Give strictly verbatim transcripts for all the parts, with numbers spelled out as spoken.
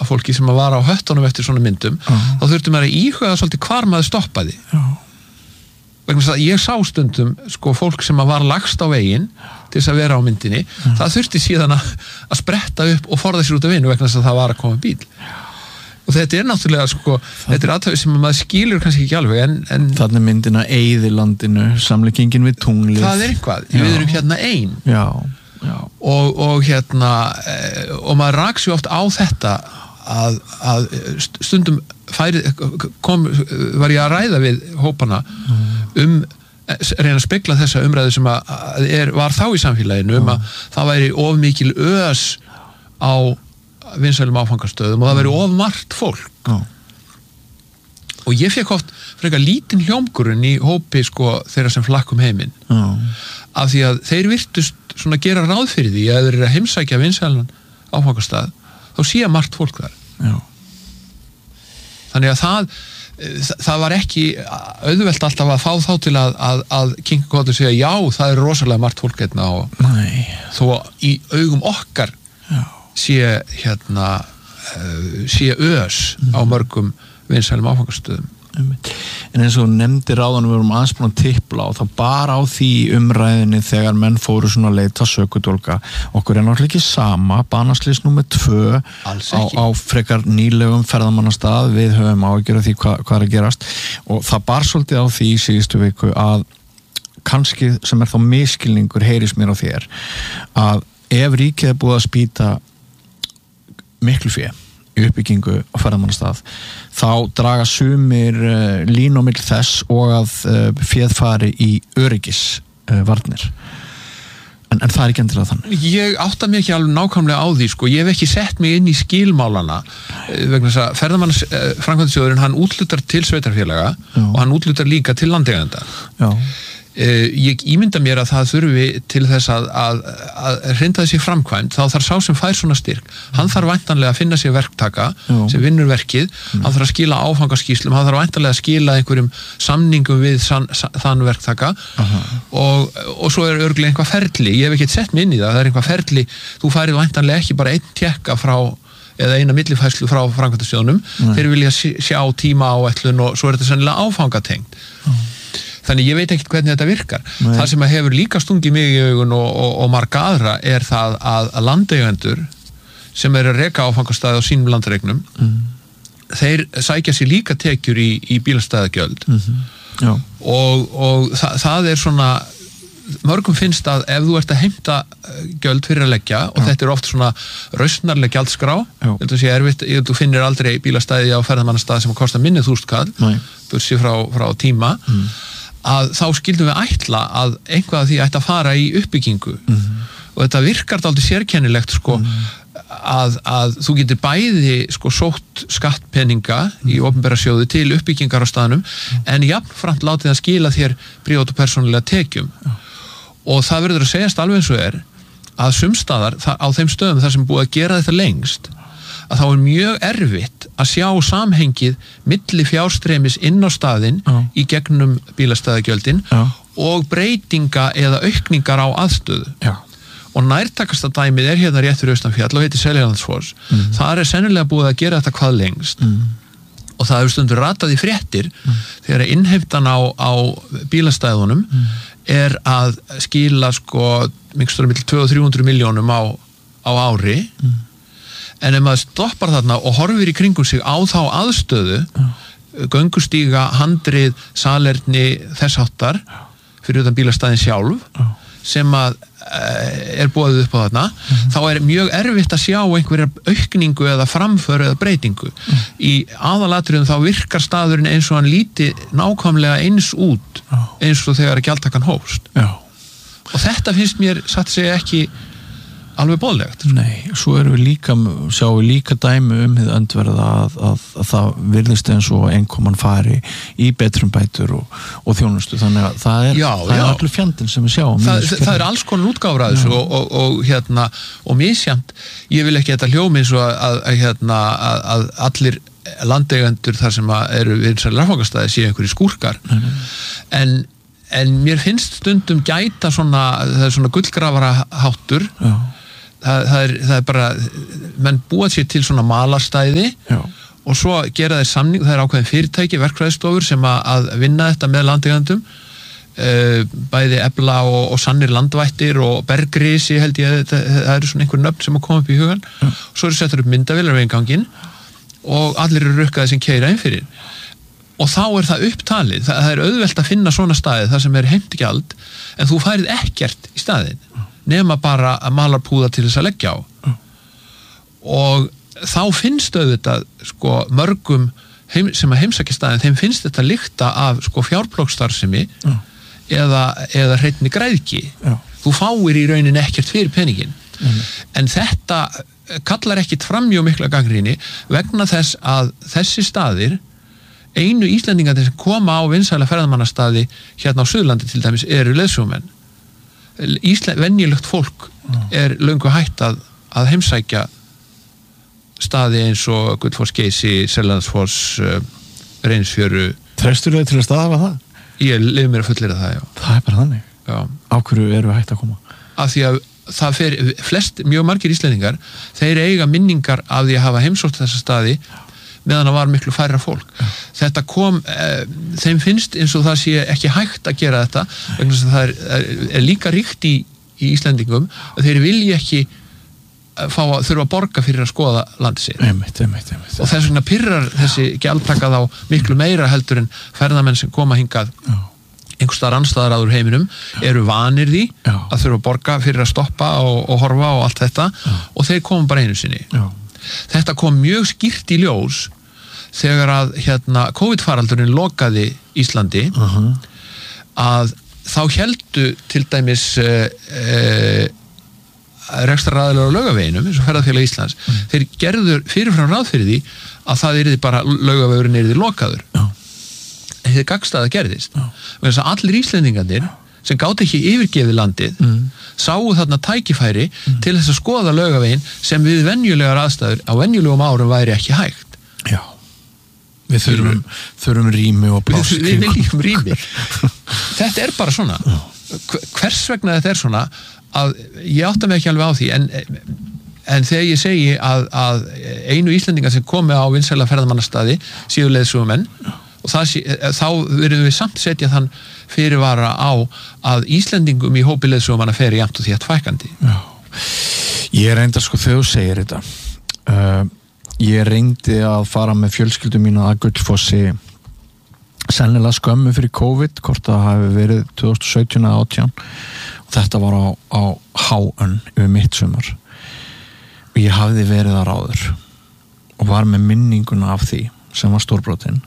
af fólki sem var á höttunum eftir svona myndum, uh. þá þurfti maður að íhuga svolítið hvar maður stoppaði. Já. Vegna þess að ég sá stundum sko fólk sem var lagst á veginn til þess að vera á myndinni, mm. það þurfti síðan að, að spretta upp og forða sér út af vinnu vegna þess að það var að koma bíl. Og þetta er náttúrulega sko, það, þetta er aðtöðu sem maður skilur kannski ekki alveg en... en þannig myndina eyðilandinu, samleggingin við tunglið. Það er eitthvað, já. Við erum hérna ein. Já, já. Og, og hérna, og maður rak sér oft á þetta að, að stundum færi, kom, var ég að ræða við hópana mm. um reyna að spegla þessa umræðu sem að, að er, var þá í samfélaginu um að það væri of mikil ös á vinsælum áfangastöðum og það væri of margt fólk mm. og ég fekk oft frekar lítinn hljómgrunn í hópi sko þeirra sem flakkum heiminn mm. af því að þeir virtust svona gera ráð fyrir því að þeir eru að heimsækja vinsælan áfangastað þá sé margt fólk þar. Já. Þannig að það, það var ekki auðvelt alltaf að fá þá til að, að, að kinka kolli og segja já, það er rosalega margt fólk hérna og Nei. Þó í augum okkar já. sé hérna uh, sé ös mm. á mörgum vinsælum áfangastöðum. En eins og nefndir áðan við vorum aðeins búin að tippla og það bara á því umræðinni þegar menn fóru svona að leita sökudólka okkur er náttúrulega ekki sama banaslys númer tvö á, á frekar nýlegum ferðamannastað við höfum áhyggjur af því hva, hvað er að gerast og það bar svolítið á því í síðustu viku að kannski sem er þá miskilningur heyrist mér á þér að ef ríkið er búið að spýta miklu fé í uppbyggingu á ferðamannastað þá draga sumir uh, lín á milli þess og að uh, féð fari í öryggis uh, varnir en, en það er ekki endilega þannig. Ég átta mig ekki alveg nákvæmlega á því sko, ég hef ekki sett mig inn í skilmálana vegna þess að ferðamanns uh, framkvæmdastjórinn hann útlutar til sveitarfélaga Já. Og hann útlutar líka til landeigenda. Já. Uh, ég ímynda mér að það þurfi til þess að, að, að hrinda þessi framkvæmd þá þarf sá sem fær svona styrk hann þarf væntanlega að finna sér verktaka Já. Sem vinnur verkið, mm. hann þarf að skila áfangaskýslum, hann þarf væntanlega að skila einhverjum samningum við san, san, þann verktaka uh-huh. og, og svo er örgulega einhvað ferli ég hef ekki sett mig inn í það, það er einhvað ferli þú færið væntanlega ekki bara einn tékka frá eða eina millifærslu frá framkvæmdastjónum þeir vilja sjá tíma áætlun og svo er þetta sennilega áfangatengt uh-huh. Þannig ég veit ekkert hvernig þetta virkar. Nei. Það sem hefur líka stungið mig í augun og, og, og marga aðra er það að, að landeigendur sem eru að reka áfangastæði á sínum landregnum mm. þeir sækja sér líka tekjur í, í bílastæðagjöld mm-hmm. og, og það, það er svona mörgum finnst að ef þú ert að heimta gjöld fyrir að leggja og Já. Þetta er oft svona rausnarleg gjaldskrá þetta sé erfitt, þú finnir aldrei bílastæði á ferðamannastæði sem kostar minni þúsund kall bursi frá, frá tíma mm. að þá skildum við ætla að einhvað af því ætti að fara í uppbyggingu mm. og þetta virkar dálítið sérkennilegt sko mm. að, að þú getur bæði sko sótt skattpeninga mm. í opinbera sjóði til uppbyggingar á staðnum mm. en jafnframt látið að skila þér prívat og persónulega tekjum mm. og það verður að segjast alveg eins og er að sumstaðar á þeim stöðum þar sem búið að gera þetta lengst að þá er mjög erfitt að sjá samhengið milli fjárstreymis inn á staðinn Já. Í gegnum bílastæðagjöldin Já. og breytinga eða aukningar á aðstöðu. Já. Og nærtakasta dæmið er hérna rétt fyrir Austanfjall og heitir Seljalandsfoss. Mm. Það er sennilega búið að gera þetta hvað lengst mm. og það hefur stundur ratað í fréttir mm. þegar innheimtan á, á bílastæðunum mm. er að skila sko mikstur milli tvö hundruð og þrjú hundruð milljónum á, á ári mm. en ef maður stoppar þarna og horfir í kringum sig á þá aðstöðu Já. göngustíga, handrið, salerni þess háttar fyrir utan bílastæðin sjálf Já. sem að er búið upp á þarna mm-hmm. þá er mjög erfitt að sjá einhverja aukningu eða framföru eða breytingu mm. í aðalatriðum þá virkar staðurinn eins og hann líti nákvæmlega eins út Já. Eins og þegar gjaldtakan hófst Já. Og þetta finnst mér satt segja ekki alveg boðlegt. Nei, svo erum við líka sjáum við líka dæmi um hið öndverða að, að, að það virðist eins og einkoman fari í betrumbætur og, og þjónustu, þannig að það er, já, það já. er allir fjandinn sem við sjáum. Það, það er alls konar útgáfur að þessu og, og, og hérna, og misjæmt ég vil ekki þetta hljómi eins og að, að hérna, að, að allir landeigendur þar sem eru vinsælir áfangastæði séu einhverjir skúrkar nei, nei. en en mér finnst stundum gæta svona, það er svona gullgrafara háttur já. það, það, er, það er bara menn búa sér til svona malarstæði Já. Og svo gera þeir samning, það er ákveðin fyrirtæki, verkfræðistofur sem að, að vinna þetta með landeigendum uh, bæði Efla og, og Sannir landvættir og Bergrisi held ég, það, það eru svona einhver nöfn sem að koma upp í hugan Já. Svo eru settur upp myndavélar við einganginn og allir eru rukkaði sem keyra inn fyrir og þá er það upptalið, það, það er auðvelt að finna svona staði þar sem er heimtugjald en þú færið ekkert í staðin nema bara að malarpúða til þess að leggja á mm. og þá finnst auðvitað sko, mörgum heim, sem að heimsækja staðin, þeim finnst þetta lykta af sko, fjárplóksstarfsemi mm. eða, eða hreinni græðki mm. þú fáir í raunin ekkert fyrir peningin mm. en þetta kallar ekkit fram mjög mikla gagnrýni vegna þess að þessi staðir einu Íslendingar sem koma á vinsæla ferðamannastaði hérna á Suðurlandi til dæmis eru leiðsögumenn Ísland, venjulegt fólk er löngu hætt að, að heimsækja staði eins og Gullfoss Geysi, Seljalandsfoss uh, Reynisfjöru Treystur þau til að staða það? Ég leyfi mér að fullyrða það, já Það er bara þannig? Já Á hverju eru við hætt að koma? Af því að það fer, flest, mjög margir Íslendingar þeir eiga minningar af því að hafa heimsótt þessa staði meðan það var miklu færra fólk. Ja. Þetta kom, e, þeim finnst eins og það sé ekki hægt að gera þetta, vegna þess að það er, er, er líka ríkt í, í Íslendingum að þeir vilji ekki fá að þurfa að borga fyrir að skoða landið sér. Einmitt, einmitt, einmitt. Og þess vegna pirrar þessi gjaldtaka þá miklu meira heldur en ferðamenn sem koma hingað ja. einhvers staðar annarstaðar áður heiminum eru vanir því Já. Að þurfa að borga fyrir að stoppa og, og horfa og allt þetta Já. Og þeir koma bara einu sinni. Já. Þetta kom mjög skýrt í ljós þegar að hérna COVID-faraldurinn lokaði Íslandi uh-huh. að þá héldu til dæmis uh, uh, rekstraraðilar á Laugaveginum eins og Ferðafélag Íslands uh-huh. þeir gerðu fyrirfram ráð fyrir því að það yrði bara Laugavegurinn yrði lokaður uh-huh. en þeir gagnstæða gerðist uh-huh. vegna þess að allir Íslendingarnir sem gátt ekki yfirgefið landið uh-huh. sáu þarna tækifæri uh-huh. til þess að skoða Laugaveginn sem við venjulegar aðstæður á venjulegum árum væri ekki hægt. Já. Við þurfum, þurfum rými og pláss. Við, við viljum rými. Þetta er bara svona. Hvers vegna þetta er svona að ég átta mig ekki alveg á því en, en þegar ég segi að, að einu Íslendingar sem komi á vinsæla ferðamannastaði séu leiðsögumenn og það sé, þá verðum við samt setja þann fyrirvara á að Íslendingum í hópi leiðsögumanna feri jafnt og því að fækandi. Já. Ég reyndar sko þegar þú segir þetta uh, Ég reyndi að fara með fjölskyldu mína að Gullfossi sennilega skömmu fyrir COVID hvort það hafi verið tvö þúsund og sautján eða átján og þetta var á, á H-ön yfir mitt sumar og ég hafði verið að ráður og var með minninguna af því sem var stórbrotin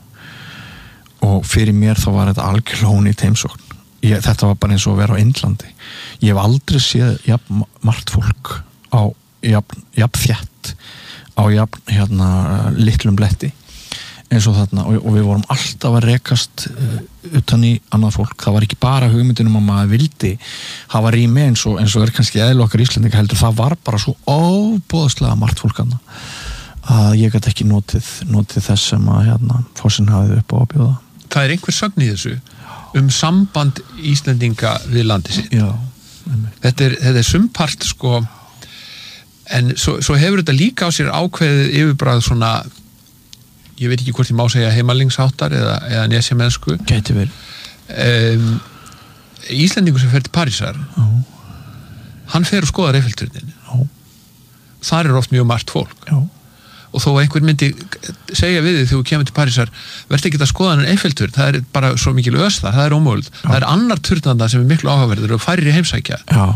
og fyrir mér þá var þetta algjörlón í teimsókn ég, þetta var bara eins og að vera á Indlandi ég hef aldrei séð jafn margt fólk á jafn, jafn þétt á jafn, hérna, litlum bletti eins og þarna og, og við vorum alltaf að rekast uh, utan í annað fólk, það var ekki bara hugmyndinum að maður vildi hafa rými eins og, eins og er kannski eðli okkar Íslendinga heldur, það var bara svo óboðslega margt fólk hana að ég gæti ekki notið, notið þess sem að hérna, fósinn hafið upp á að bjóða. Það er einhver sögn í þessu um samband Íslendinga við landið sitt. Já. Þetta er, þetta er sumpart sko en svo, svo hefur þetta líka á sér ákveðið yfirbræð svona ég veit ekki hvort ég má segja heimalingsháttar eða, eða nesjamennsku gæti verið um, Íslendingur sem fer til Parísar Já. Hann fer og skoðar Eiffelturnin þar er oft mjög margt fólk Já. og þó einhver myndi segja við þig þegar þú kemur til Parísar verður ekki að skoða hann Eiffelturn það er bara svo mikil ös þar, það er ómögulegt það er annar turnanda sem er miklu áhugaverður og færri heimsækja Já.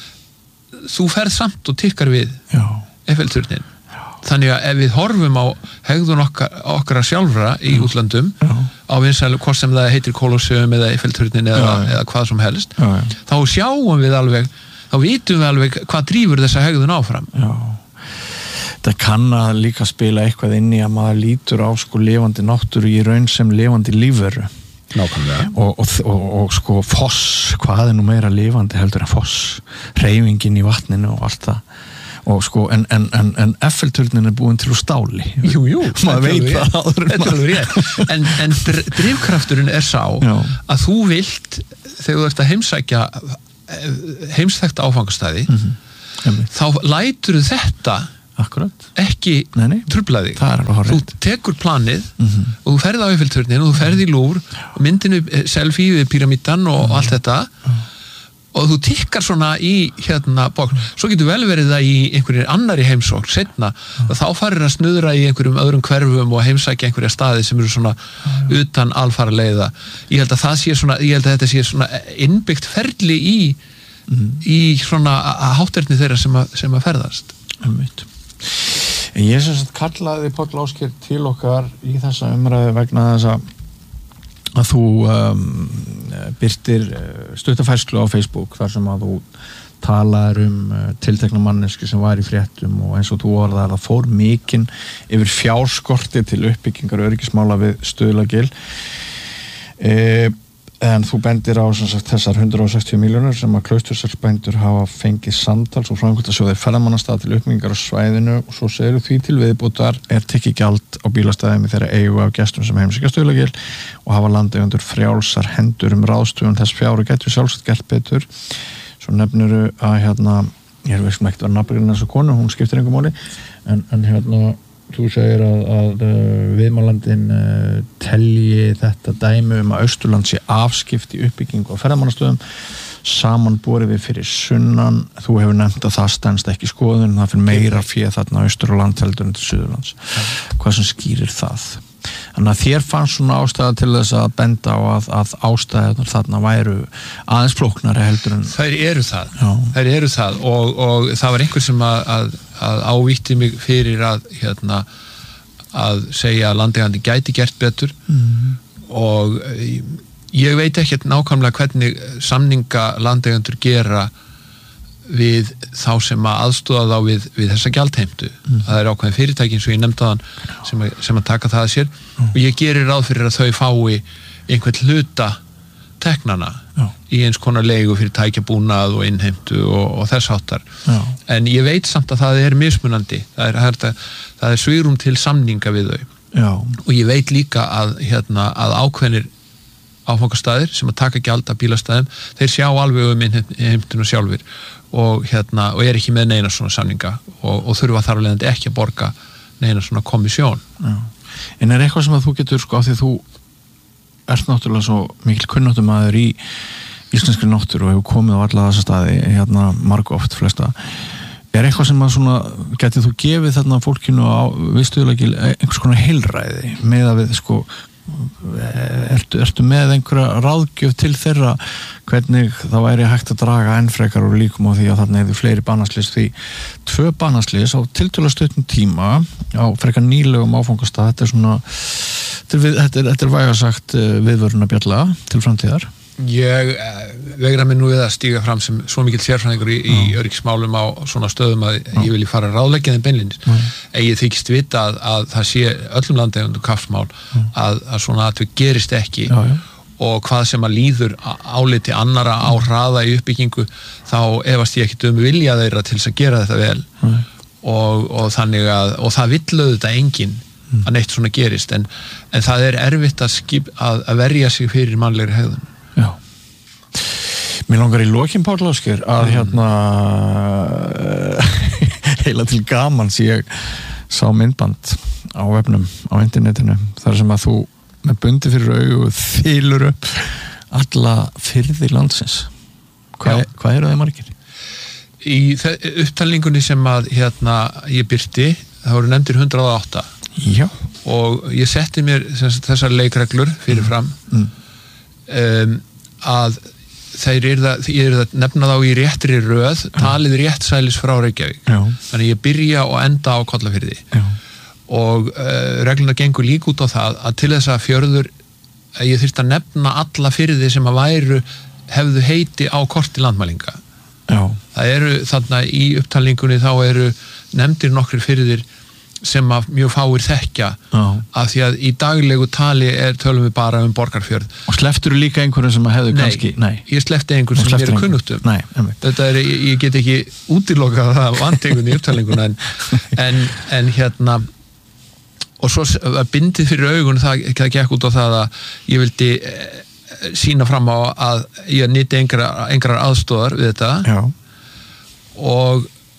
Þú ferð samt og tikkar við Eiffelturnin. Þannig að ef við horfum á hegðun okkar, okkar sjálfra í já. Útlandum já. Á vinsælu, hvort sem það heitir Kolosseum eða Eiffelturnin eða, eða hvað sem helst já, já. Þá sjáum við alveg þá vitum við alveg hvað drífur þessa hegðun áfram. Já. Það kann að líka spila eitthvað inn í að maður lítur á sko lifandi náttúru í raun sem lifandi lífveru. Nákvæmlega. Og, og, og, og sko foss, hvað er nú meira lifandi heldur en foss, hreyfingin í vatninu og allt það og sko, en, en, en, en Eiffelturnin er búin til úr stáli jú, jú, maður veit það áður en, en drifkrafturinn er sá Já. Að þú vilt þegar þú ert að heimsækja heimsþekta áfangastæði mm-hmm. Einmitt. þá lætur þetta Akkurat. ekki trufla þig. Þú tekur planið mm-hmm. og þú ferð á Eiffel-turnin og þú ferð í Louvre og myndinu selfie við pyramídan og mm-hmm. allt þetta mm-hmm. og þú tikkar svona í hérna bók. Svo getur vel verið það í einhverjir annari heimsókn setna mm-hmm. þá farir að snuðra í einhverjum öðrum hverfum og heimsækja einhverja staði sem eru svona mm-hmm. utan alfara leiða. Ég held að það sé svona, ég held að þetta sé svona innbyggt ferli í, mm-hmm. í svona hátterni þeirra sem að, sem að ferðast. Einmitt. En ég sem sagt kallaði Páll Ásgeir til okkar í þessa umræðu vegna þess að, að þú um, birtir stuttafærslu á Facebook þar sem að þú talaðir um uh, tiltekna manneski sem var í fréttum og eins og þú orðaðir að fór mikinn yfir fjárskorti til uppbyggingar öryggismála við Stuðlagil e, en þú bendir á sem sagt, þessar hundrað og sextíu milljónir sem að Klausturselsbændur hafa fengið samtals og framkvæmdasjóði ferðamannastað til uppbyggingar á svæðinu og svo segir því til viðbótar er tekið gjald á bílastæðum í þeirra eigu af gestum sem heimsækja Stuðlagil og hafa landeigendur frjálsar hendur um ráðstöfun þess fjár og getur sjálfsagt gert betur. Svo nefniru að hérna, ég er veist ekki að vera nafngrinn þessu konu, hún skiptir einhver máli en, en hérna þú segir að, að viðmálandin uh, telji þetta dæmi um að Austurland sé afskipt í uppbyggingu á ferðamannastöðum samanborið við fyrir sunnan. Þú hefur nefnt að það stenst ekki skoðun, það fyrir meira féð þarna Austurland heldur en til Suðurlands. Hvað sem skýrir það? Þannig að þér fannst svona ástæða til þess að benda á að, að ástæðunar þarna væru aðeins flóknari heldur en... Þær eru það, Já. þær eru það og, og það var einhver sem að, að, að ávítti mig fyrir að, hérna, að segja að landeigandi gæti gert betur mm. og ég veit ekki nákvæmlega hvernig samninga landeigandur gera við þá sem að aðstoða þá við, við þessa gjaldheimtu. Mm. Það er ákveðin fyrirtæki eins og ég nefndi þaðan sem, sem að taka það að sér mm. og ég gerir ráð fyrir að þau fái einhvern hluta teknana Já. Í eins konar leigu fyrir tækjabúnað og innheimtu og, og þess háttar. Já. En ég veit samt að það er mismunandi. Það er, það er, það er svigrúm til samninga við þau. Já. Og ég veit líka að, hérna, að ákveðnir áfangastæðir sem að taka gjald af bílastæðum, þeir sjá alveg um innheimtuna sjálfur og, hérna, og er ekki með neina svona samninga og, og þurfa þar alveg ekki að borga neina svona komissjón. Já. En er eitthvað sem að þú getur sko af því þú ert náttúrulega svo mikil kunnáttumaður í íslenskri náttúru og hefur komið á alla þessa staði hérna margoft flesta. Er eitthvað sem að svona getið þú gefið þarna fólkinu á við Stuðlagil einhvers konar heilræði með að við sko Ertu, ertu með einhverja ráðgjöf til þeirra hvernig það væri hægt að draga enn frekar úr líkum á því að þarna eru fleiri banaslys því tvö banaslys á tiltölulega stuttum tíma á frekar nýlegum áfangastað þetta er svona þetta er, þetta er, þetta er væga sagt viðvörunarbjalla til framtíðar. Ég vegra mig nú við að stíga fram sem svo mikill sérfræðingur í, í öryggismálum á svona stöðum að Já. Ég vilji fara að ráðleggja þeim beinlínis. Ég þykist vita að, að það sé öllum landeigendum kappsmál að, að svona atvik gerist ekki Já, ja. Og hvað sem að líður áliti annara á hraða í uppbyggingu þá efast ég ekkert um vilja þeirra til þess að gera þetta vel og, og þannig að og það vill auðvitað enginn að neitt svona gerist en, en það er erfitt að, skip, að, að verja sig fyrir mannlegri hegðun. Já. Mér langar í lokin Páll Ásgeir að mm. hérna heila til gaman sem ég sá myndband á webnum, á internetinu þar sem að þú með bundi fyrir augu þylur upp alla firði landsins. Hvað, hvað eru þeir margir? Í upptalningunni sem að hérna ég birti, það voru nefndir hundrað og átta. Já. Og ég setti mér þessar leikreglur fyrir fram mm. um, að þeir eru það, ég er það nefna þá í réttri röð, talið rétt sælis frá Reykjavík. Já. Þannig ég byrja og enda á Kollafirði. Já. Og uh, regluna gengur líka út á það að til þess að fjörður að ég þyrfti að nefna alla firði sem að væru hefðu heiti á korti landmælinga. Já. Það eru þarna í upptalningunni þá eru nefndir nokkrir firðir sem að mjög fáir þekkja Já. Af því að í daglegu tali er tölum við bara um Borgarfjörð. Og slepptur þú líka einhverjum sem að hefðu nei, kannski? Nei, ég sleppti einhverjum sem mér er kunnugt um. Nei, þetta er, ég, ég get ekki útilokað það vantegunni í upptalninguna en, en, en hérna og svo bindið fyrir augun það, það gekk út á það að ég vildi eh, sína fram á að ég nýtti einhverjar aðstóðar við þetta Já. Og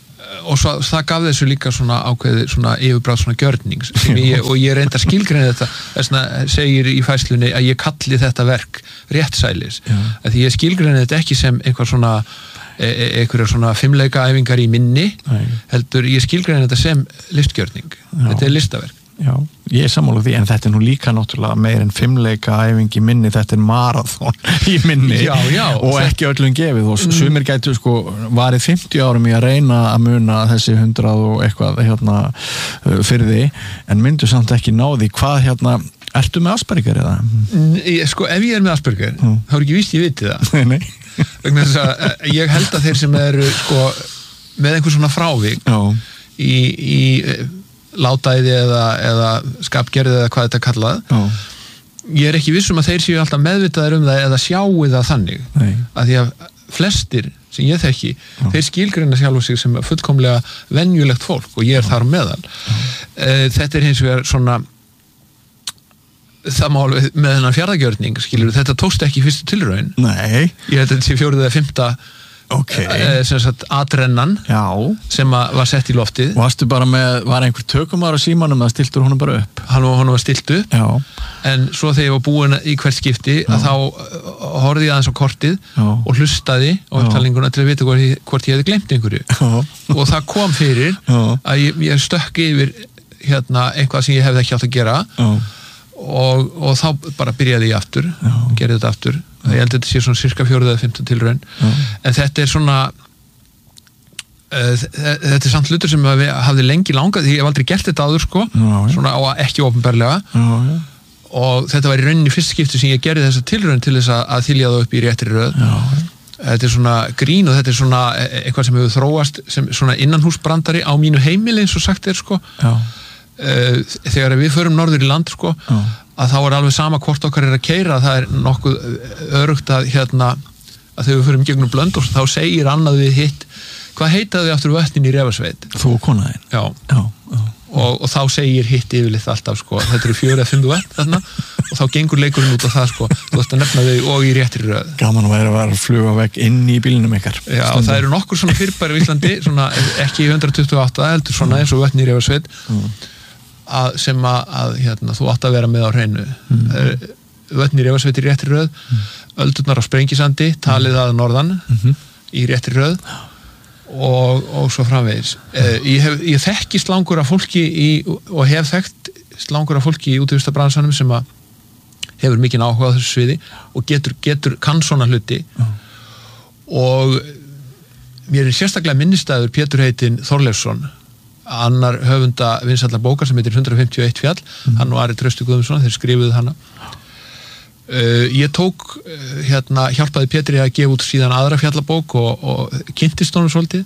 og svo, það gaf þessu líka svona ákveði svona yfirbráð svona gjörnings sem ég, og ég reyndar skilgreina þetta þess vegna segir í fæslunni að ég kalli þetta verk réttsælis að því ég skilgreina þetta ekki sem einhver svona einhverjar svona fimmleika æfingar í minni Nei. heldur ég skilgreina þetta sem listgjörning, Já. Þetta er listaverk Já, ég er sammála því, en þetta er nú líka náttúrulega meir en fimmleika æfing í minni, þetta er marathon í minni já, já, og ekki öllum gefið og mm. sumir gætu sko varið fimmtíu árum í að reyna að muna þessi hundrað og eitthvað hérna fyrir því, en myndu samt ekki náði hvað hérna, ertu með Asperger eða? Ég, sko, ef ég er með Asperger, mm. þá er ekki víst ég viti það Nei, vegna þess að ég held að þeir sem eru sko með einhver svona frávik já. í, í látæði eða, eða skapgerði eða hvað þetta kallað Já. Ég er ekki vissum að þeir séu alltaf meðvitaðir um það eða sjáu það þannig Nei. að því að flestir sem ég þekki, Já. Þeir skilgreina sjálfu sig sem fullkomlega venjulegt fólk og ég er Já. Þar meðal Já. Þetta er hins vegar svona það mál með þennan fjarðagjörning skilur, þetta tókst ekki í fyrstu tilraun Nei. Ég held að þetta sé fjórða eða fimmta Okay. sem sagt atrennan Já. Sem var sett í loftið Varstu bara með, var einhver tökumar á símanum eða stiltur honum bara upp? Hann, hann var stilt upp Já. En svo þegar ég var búin í hvert skipti Já. Að þá horfði ég aðeins á kortið Já. Og hlustaði á upptalninguna til að vita hvort ég, hvort ég hefði gleymt einhverju Já. Og það kom fyrir Já. Að ég, ég stökk yfir hérna, eitthvað sem ég hefði ekki átt að gera og, og þá bara byrjaði ég aftur Já. Gerði þetta aftur ég held að þetta sé svona cirka fjórða eða fimmta tilraun Já. En þetta er svona uh, þetta er samt hlutur sem við hafði lengi langað því ég hef aldrei gert þetta áður sko Já, svona á ekki opinberlega og þetta var í rauninni fyrst skipti sem ég gerði þessa tilraun til þess að þylja það upp í réttri röð Já. Þetta er svona grín og þetta er svona eitthvað sem hefur þróast sem svona innanhúsbrandari á mínu heimili eins og sagt er sko Já. Uh, þegar við förum norður í land sko Já. Að þá er alveg sama hvort okkar er að keyra það er nokkuð örugt að hérna að þegar við förum gegnum Blönduós þá segir annað við hitt hvað heitaði aftur vötnin í Refasveit Þú og konaðinn Já, Já. Já. Og, og þá segir hitt yfirleitt alltaf sko þetta eru fjögur eða fimm vötn þarna og þá gengur leikurinn út á það sko þú ætti að nefna þau og í réttri röð Gaman að vera að vera að fluga vekk inn í bílnum ykkar Já, og það eru nokkur svona fyrirbæri í Íslandi svona ekki hundrað tuttugu og átta heldur svona eins og vötn í Refasveit Að, sem að, að hérna, þú átt að vera með á hreinu mm. vötnir í Refasveit í réttri röð mm. öldurnar á Sprengisandi talið að norðan mm. í réttri röð og, og svo framvegis eh, ég, hef, ég þekki slangur af fólki í, og hef þekkt slangur af fólki í útvistabransanum sem að hefur mikinn áhuga á þessu sviði og getur, getur kann svona hluti mm. og mér er sérstaklega minnistæður Pétur heitinn Þorleifsson annar höfunda vinsælla bókar sem heitir hundrað fimmtíu og eitt fjall mm. hann og Ari Trausti Guðmundsson, þeir skrifuðu hana uh, ég tók uh, hérna, hjálpaði Pétri að gefa út síðan aðra fjallabók og, og kynntist honum svolítið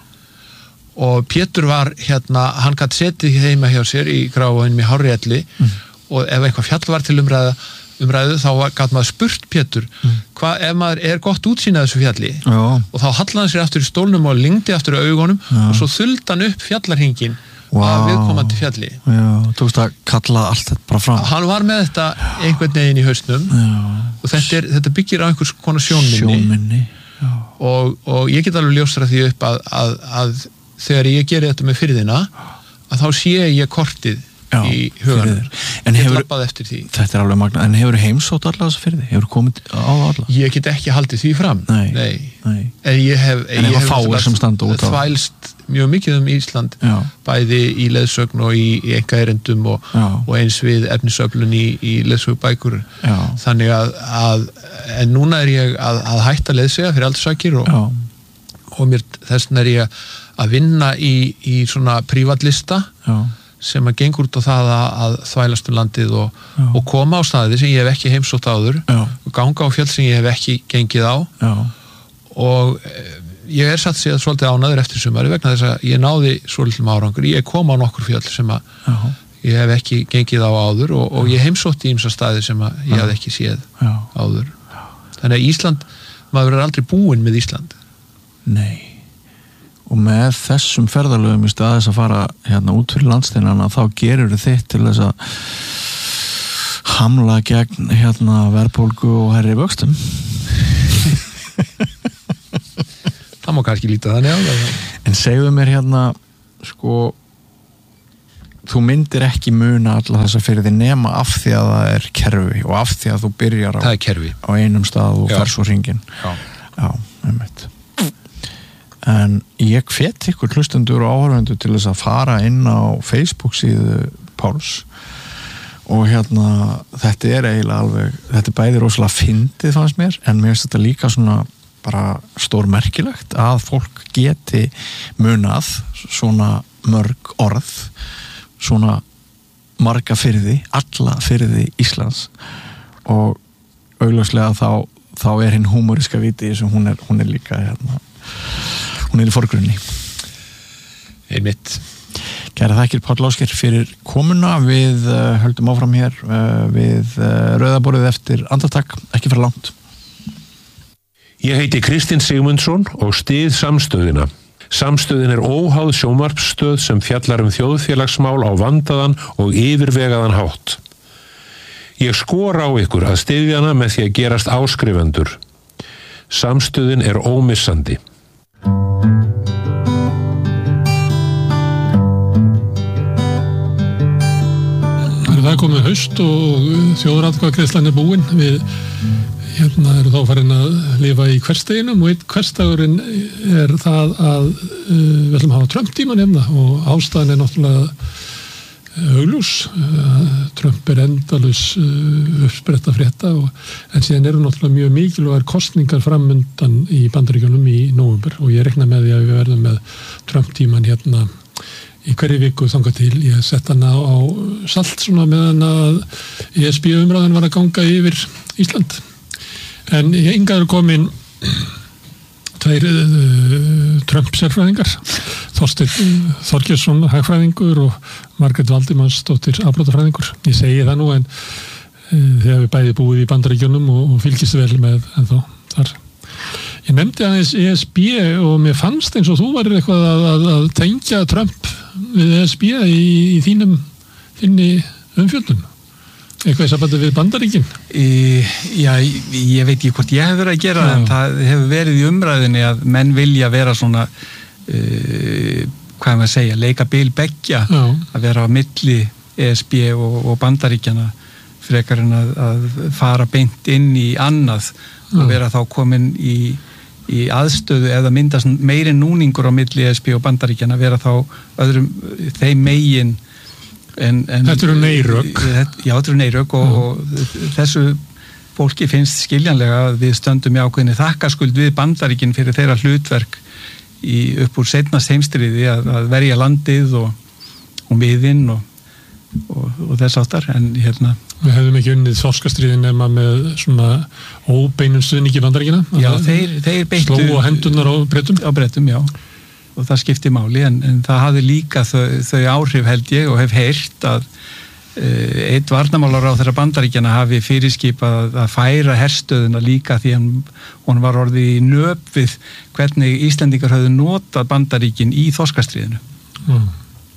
og Pétur var hérna, hann gæti setið heima hjá sér í gráinum í Hárrielli mm. og ef eitthvað fjall var til umræða umræðu þá gæti maður spurt Pétur mm. hvað ef maður er gott útsýn að þessu fjalli Já. Og þá hallaði hann sér aftur í stólnum og lingdi aftur á augunum Já. Og svo þuldi hann upp fjallarhingin wow. Af viðkomandi fjalli Já, tókst að kalla allt þetta bara fram Hann var með þetta einhvern veginn í hausnum Já. Og þetta, er, þetta byggir á einhvers konar sjónminni, sjónminni. Og, og ég get alveg ljóstra því upp að, að, að þegar ég geri þetta með firðina að þá sé ég kortið Já, í huganum en hefur, eftir því þetta er alveg magna, en hefur heimsótt alla þess að fyrir því, hefur komið á alla ég get ekki haldið því fram nei, nei. Nei. en ég hef, en ég hef þvælst mjög mikið um Ísland Já. Bæði í leiðsögn og í, í einkaerindum og, og eins við efnisöflun í, í leiðsögbækur þannig að, að en núna er ég að, að hætta leiðsega fyrir aldursakir og, og mér þess vegna er ég að vinna í, í svona prívatlista Já. Sem að gengur út á það að, að þvælast um landið og, og koma á staði sem ég hef ekki heimsótt áður Já. Og ganga á fjöll sem ég hef ekki gengið á Já. Og eh, ég er satt sér svolítið ánæður eftir sumari vegna þess að ég náði svolítið árangur, ég kom á nokkur fjöll sem að Já. Ég hef ekki gengið á áður og, og ég heimsótt í ýmsa staði sem að ég hef ekki séð Já. Áður þannig að Ísland, maður er aldrei búinn með Ísland Nei og með þessum ferðalögum í staðis að fara hérna út fyrir landsteinana þá gerur þitt til þess að hamla gegn hérna verðbólgu og herri vöxtum það má kannski líta þannig á það En segðu mér hérna, sko, þú myndir ekki muna alla þessa fyrir því nema af því að það er kerfi og af því að þú byrjar á, á einum stað og fer svo hringinn. Já. Já, einmitt. En ég hvet ykkur hlustendur og áhorfendur til þess að fara inn á Facebook síðu Páls og hérna, þetta er eiginlega alveg, þetta er bæði rosalega fyndið fannst mér, en mér finnst þetta líka svona bara stórmerkilegt að fólk geti munað svona mörg orð, svona marga firði, alla firði Íslands og augljóslega þá, þá er hinn húmóriska viti sem hún er, hún er líka hérna, hún er í forgrunni. Einmitt. Kæra þakkir Páll Ásgeir fyrir komuna, við uh, höldum áfram hér uh, við uh, rauðaborðið eftir andartak, ekki fyrir langt. Ég heiti Kristinn Sigmundsson og styð Samstöðina. Samstöðin er óháð sjónvarpsstöð sem fjallar um þjóðfélagsmál á vandaðan og yfirvegaðan hátt. Ég skora á ykkur að styðja hana með því að gerast áskrifendur. Samstöðin er ómissandi. Það er komið haust og þjóðaratkvæðagreiðslan er búin. Við hérna eru þá farin að lifa í hversdeginum og einn hversdagurinn er það að uh, við ætlum að hafa Trump-tíman hérna og ástæðan er náttúrulega augljós. Uh, Trump er endalaus uh, uppspretta frétta og, en síðan eru náttúrulega mjög mikilvægar kosningar framundan í Bandaríkjunum í nóvember og ég rekna með því að við verðum með Trump-tíman hérna í hverju viku þangað til. Ég sett hana á salt svona meðan að E S B-umræðan var að ganga yfir Ísland. En hingað eru komin tveir uh, Trump-sérfræðingar, Þorsteinn Þorgeirsson hagfræðingur og Margrét Valdimarsdóttir afbrotafræðingur. Ég segi það nú en uh, þegar við bæði búið í Bandaríkjunum og, og fylgist vel með ennþá þar. Ég nefndi aðeins E S B og mér fannst eins og þú varir eitthvað að, að, að tengja Trump við E S B í, í þínum þinni umfjöldun. Eitthvað í sambandi við Bandaríkin? Í, já, ég veit ekki hvort ég hef verið að gera það, en það hefur verið í umræðinni að menn vilja vera svona, uh, hvað maður segja, leika bil beggja, já. Að vera á milli E S B og, og Bandaríkjana frekar en að, að fara beint inn í annað já. Og vera þá komin í, í aðstöðu eða myndast meiri núningur á milli E S B og Bandaríkjana, vera þá öðrum þeim megin. En, en, þetta eru neyrök já, þetta eru neyrök og, og þessu fólki finnst skiljanlega að við stöndum í ákveðinni þakkarskuld við Bandaríkin fyrir þeirra hlutverk í, upp úr seinna heimsstríði að, að verja landið og, og miðinn og, og, og þess áttar en hérna við hefðum ekki unnið þorskastríðin nema með svona óbeinum stuðningi Bandaríkina já, þeir, þeir beittu slógu á hendunar á Bretum á Bretum, já og það skipti máli, en, en það hafði líka þau, þau áhrif held ég og hef heyrt að uh, eitt varnarmálaráðherra Bandaríkjana hafi fyrirskipað að færa herstöðuna líka því hann, hann var orðið í nöp við hvernig Íslendingar höfðu notað Bandaríkin í þorskastríðinu. Mm.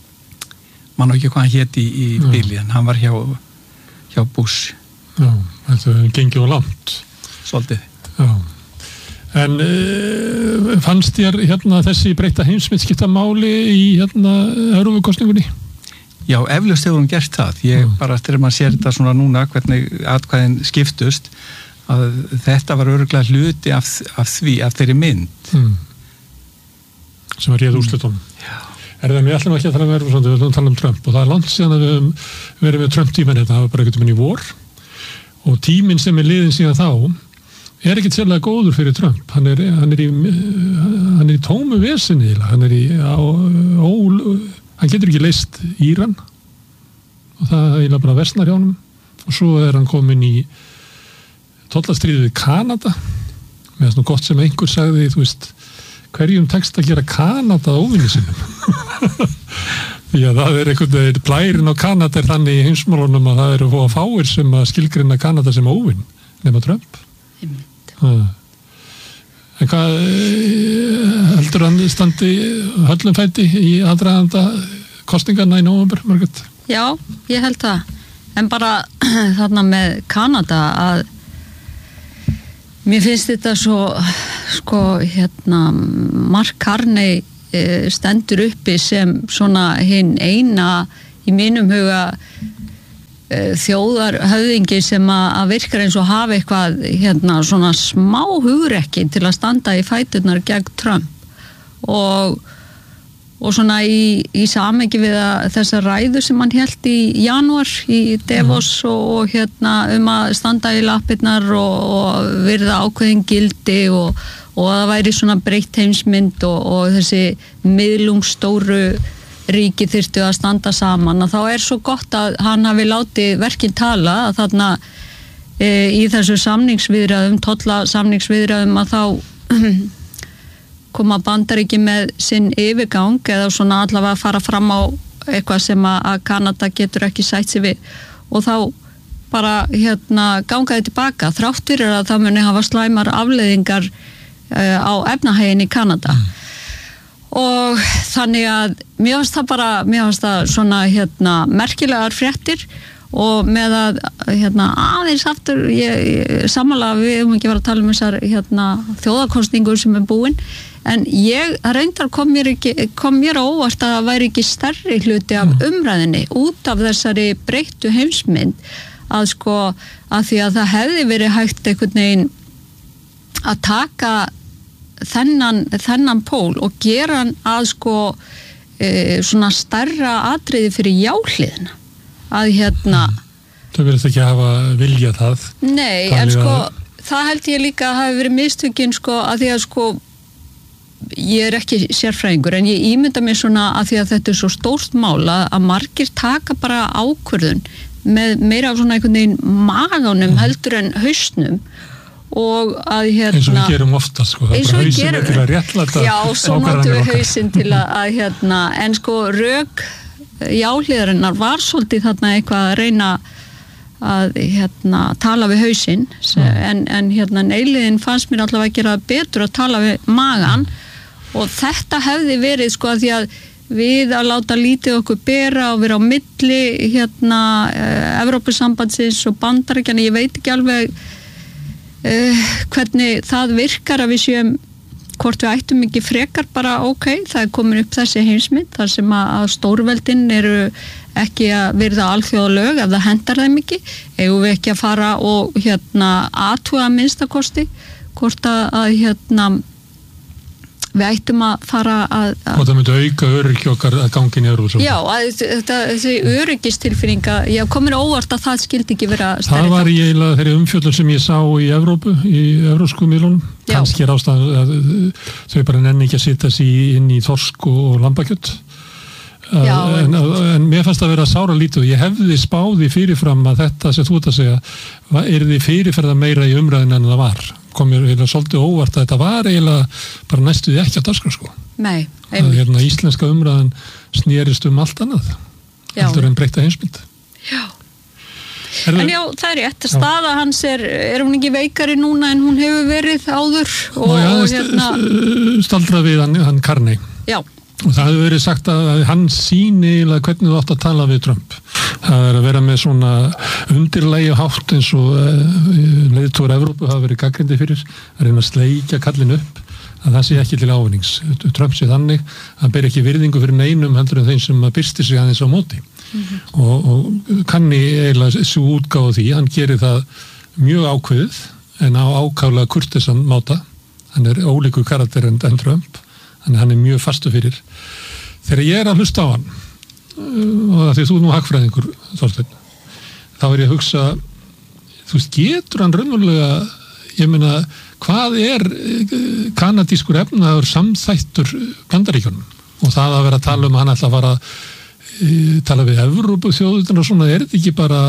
Man ekki hvað hann héti í, í mm. bíli, en hann var hjá, hjá Bush. Já, þetta gengið á langt. Svolítið. Já. En uh, fannst þér hérna þessi breytta heimsmyndskiptamáli í hérna Evrópukosningunni? Já, eflaust hefur hún gert það. Ég mm. bara eftir að maður sér þetta svona núna hvernig atkvæðin skiptust að þetta var örugglega hluti af, af því, af þeirri mynd. Mm. Sem var réð úrslitum. Já. Er það mér ætlum ekki að tala um Evrópusandi, við ætlum að tala um Trump og það er langt síðan að við höfum verið með Trump-tíman þetta, það var bara einhvern veginn í vor og tíminn sem er liðin síðan þá er ekkert sérlega góður fyrir Trump. Hann er, hann er í, hann er í tómu vesinni, hann er í, á, ó, hann getur ekki leyst Íran og það er eiginlega bara versnar hjá honum og svo er hann komin í tollastríðið við Kanada með svona gott sem einhver sagði, þú veist, hverjum tekst að gera Kanada óvinni sinum. Því að það er einhvern veginn, blærin á Kanada er þannig í heimsmálunum að það eru að fáir sem að skilgreina Kanada sem óvinn, nema Trump. En hvað heldur hann standi höllum fæti í aðdraganda kosningarna í nóvember, Margrét? Já, ég held það. En bara þarna með Kanada að mér finnst þetta svo sko hérna Mark Carney e, stendur uppi sem svona hinn eina í mínum huga þjóðarhöfðingi sem að virkar eins og hafa eitthvað hérna svona smá hugrekki til að standa í fæturnar gegn Trump og, og svona í, í samhengi við að þessa ræðu sem hann hélt í janúar í Davos mm. og, og hérna um að standa í lappirnar og, og virða ákveðin gildi og, og að það væri svona breytt heimsmynd og, og þessi miðlungsstóru ríki þyrftu að standa saman og þá er svo gott að hann hafi látið verkin tala að þarna e, í þessu samningsviðræðum, tolla samningsviðræðum að þá koma Bandaríki með sinn yfirgang eða svona allavega að fara fram á eitthvað sem að Kanada getur ekki sætt sig við og þá bara hérna gangaði tilbaka þrátt fyrir að það muni hafa slæmar afleiðingar e, á efnahaginn í Kanada. Mm. Og þannig að mér finnst það bara, mér finnst það svona hérna merkilegar fréttir og með að hérna aðeins aftur, ég, ég samanlega við höfum ekki verið að tala um þessar hérna þjóðarkosningur sem er búin en ég reyndar kom mér, ekki, kom mér á óvart að það væri ekki stærri hluti af umræðinni út af þessari breyttu heimsmynd að sko að því að það hefði verið hægt einhvern veginn að taka þennan, þennan pól og gera hann að sko e, svona stærra atriði fyrir jáhliðina að hérna það verðist ekki að hafa vilja það nei, en sko að... það held ég líka að hafi verið mistökin sko að því að sko ég er ekki sérfræðingur en ég ímynda mér svona að því að þetta er svo stórt mála að margir taka bara ákvörðun með meira af svona einhvern veginn maganum heldur en hausnum og að hérna eins og við gerum ofta sko, það er bara hausinn gerum, til að réttlæta já, svo notum við hausinn til að, að hérna, en sko rök jáhliðarinnar var svolítið þarna eitthvað að reyna að hérna tala við hausinn mm. en, en hérna neiliðin fannst mér allavega að gera betur að tala við magan mm. og þetta hefði verið sko að því að við að láta lítið okkur bera og vera á milli hérna Evrópusambandsins og Bandaríkjanna, ég veit ekki alveg Uh, hvernig það virkar að við séum hvort við ættum ekki frekar bara ok, það er komin upp þessi heimsmynd þar sem að, að stórveldin eru ekki að virða alþjóðalög ef það hendar þeim ekki, eigum við ekki að fara og hérna athuga minnstakosti hvort að, að hérna við ættum að fara að... að og það myndi auka öryggi okkar að gangin í Evrópu. Já, að, þetta, þessi öryggistilfinninga, ég komir óvart að það skildi ekki vera stærri. Það var ég eiginlega þeirri umfjöllun sem ég sá í Evrópu, í evrópsku miðlunum, kannski er ástæð að þau bara nenni ekki að sitja sér inn í þorsk og lambakjött. Já, en, en, en mér fannst að vera sára lítið og ég hefði spáði fyrirfram að þetta sem þú ert að segja, er þið fyrirferða meira í umræðin en það var. Kom mér eiginlega svolítið óvart að þetta var eiginlega bara næstuði ekki á dagskrá sko. Nei, einmitt. Að hérna íslenska umræðan snerist um allt annað. Heldur en breytta heimsmynd. Já. Er en já, það er rétt. Staða hans er, er hún ekki veikari núna en hún hefur verið áður og, Ó, já, og hérna... staldrað við hann, hann Carney. Já. Og það hefur verið sagt að hann sýni hvernig þú átt að tala við Trump. Það er að vera með svona undirlægi hátt eins og leiðtogar Evrópu hafa verið gaggrindi fyrir að reyna að sleikja kallin upp að það sé ekki til ávinnings. Trump sé þannig að hann ber ekki virðingu fyrir neinum heldur en þeim sem byrstir sig aðeins á móti. Mm-hmm. og, og kanni eiginlega svo útgáfa því, hann gerir það mjög ákveðið en á ákaflega kurtesan máta. Hann er ólíkur karakter en, en Trump. Þannig hann er mjög fastu fyrir. Þegar ég er að hlusta á hann, og það því þú nú hagfræðingur, Þorsteinn, þá er ég að hugsa, þú veist, getur hann raunverulega, ég meina, hvað er kanadískur efnaður samþættur Bandaríkjunum? Og það að vera að tala um að hann ætla að fara að tala við Evrópu þjóðutina og svona, er þetta ekki bara,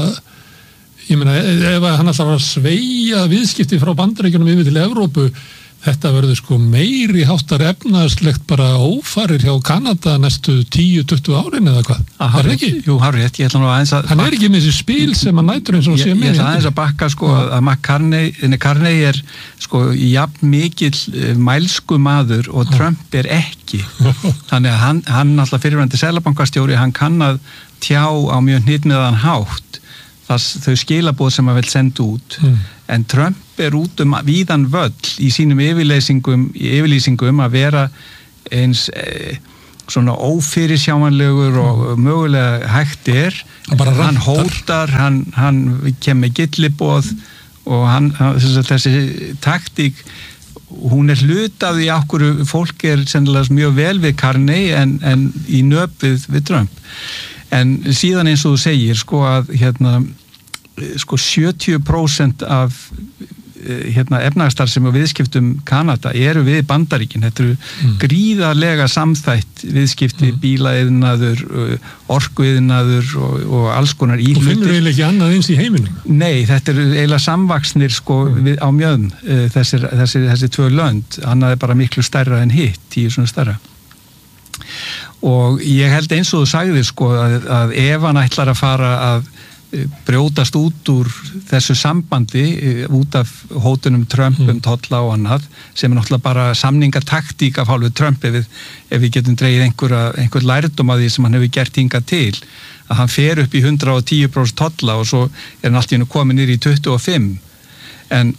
ég meina, ef hann ætla að fara að sveigja viðskipti frá Bandaríkjunum yfir til Evrópu, þetta verður sko meiri háttar efnaðslegt bara ófarir hjá Kanada næstu tíu til tuttugu árin eða hvað. Er það ekki? Jú, hárrétt, ég ætla nú aðeins að... Hann er ekki með þessi spil sem hann nætur eins og sé með. Ég ætla aðeins að bakka sko að, að McCartney, Carney er sko jafn mikill mælsku maður og Trump er ekki. Þannig að hann, hann alltaf fyrirvændi seðlabankastjóri, hann kann að tjá á mjög hnitmiðan hátt þess, þau skilaboð sem hann vil senda út. Mm. En Trump er út um víðan völl í sínum yfirlýsingum, yfirlýsingum að vera eins e, svona ófyrirsjáanlegur og mögulega hægt er. Hann hótar, hann, hann kemur gilliboð og hann, þessi taktík, hún er hlutað í okkur fólk er sennilega mjög vel við Carney en, en í nöp við, við Trump. En síðan eins og þú segir, sko að hérna, sko sjötíu prósent af hérna efnahagsstarfsemi og viðskiptum Kanada eru við Bandaríkin. Þetta eru mm. gríðarlega samþætt viðskipti, mm. bílaiðnaður, orkuiðnaður og, og alls konar íhlutir. Og finnur eiginlega ekki annað eins í heiminum? Nei, þetta eru eiginlega samvaxnir sko mm. við, á mjöðum þessir, þessir, þessir tvö lönd. Annað er bara miklu stærra en hitt, tíu svona stærra. Og ég held eins og þú sagðir sko að, að ef hann ætlar að fara að brjótast út úr þessu sambandi út af hótunum Trump um tolla og annað sem er náttúrulega bara samningataktík af hálfu Trump ef við, ef við getum dregið einhverja, einhver lærdóm að því sem hann hefur gert hingað til að hann fer upp í hundrað og tíu prósent tolla og svo er hann allt í einu komið niður í tuttugu og fimm en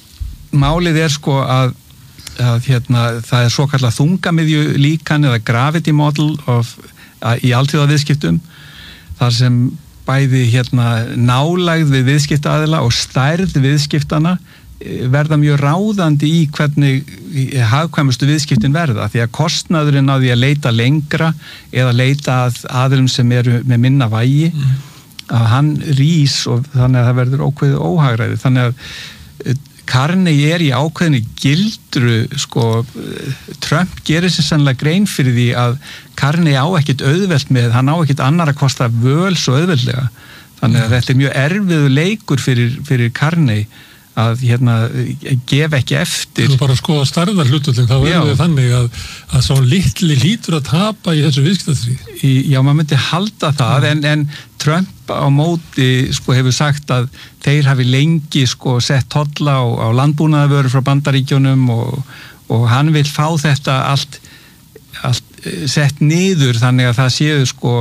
málið er sko að, að hérna, það er svo kallað þungamiðju líkan eða gravity model of, að, í alþjóðaviðskiptum þar sem bæði hérna nálægð við viðskiptaaðila og stærð viðskiptana verða mjög ráðandi í hvernig hagkvæmustu viðskiptin verða því að kostnaðurinn á því að leita lengra eða leita að aðilum sem eru með minna vægi mm. að hann rís og þannig að það verður ókveðið óhagræði þannig að Carney er í ákveðinni gildru sko, Trump gerir sér sannlega grein fyrir því að Carney á ekkit auðvelt með, hann á ekkit annar að kosta völ svo auðveldlega þannig að mm. þetta er mjög erfiðu leikur fyrir, fyrir Carney að hérna gefa ekki eftir. Þú bara skoða starðar hlutullin, þá verður þið þannig að, að svo litli lítur að tapa í þessu viðskiptastríð. Já, maður myndi halda það, en, en Trump á móti sko hefur sagt að þeir hafi lengi sko sett tolla á, á landbúnaðarvörur frá Bandaríkjunum og, og hann vil fá þetta allt, allt sett niður þannig að það séu sko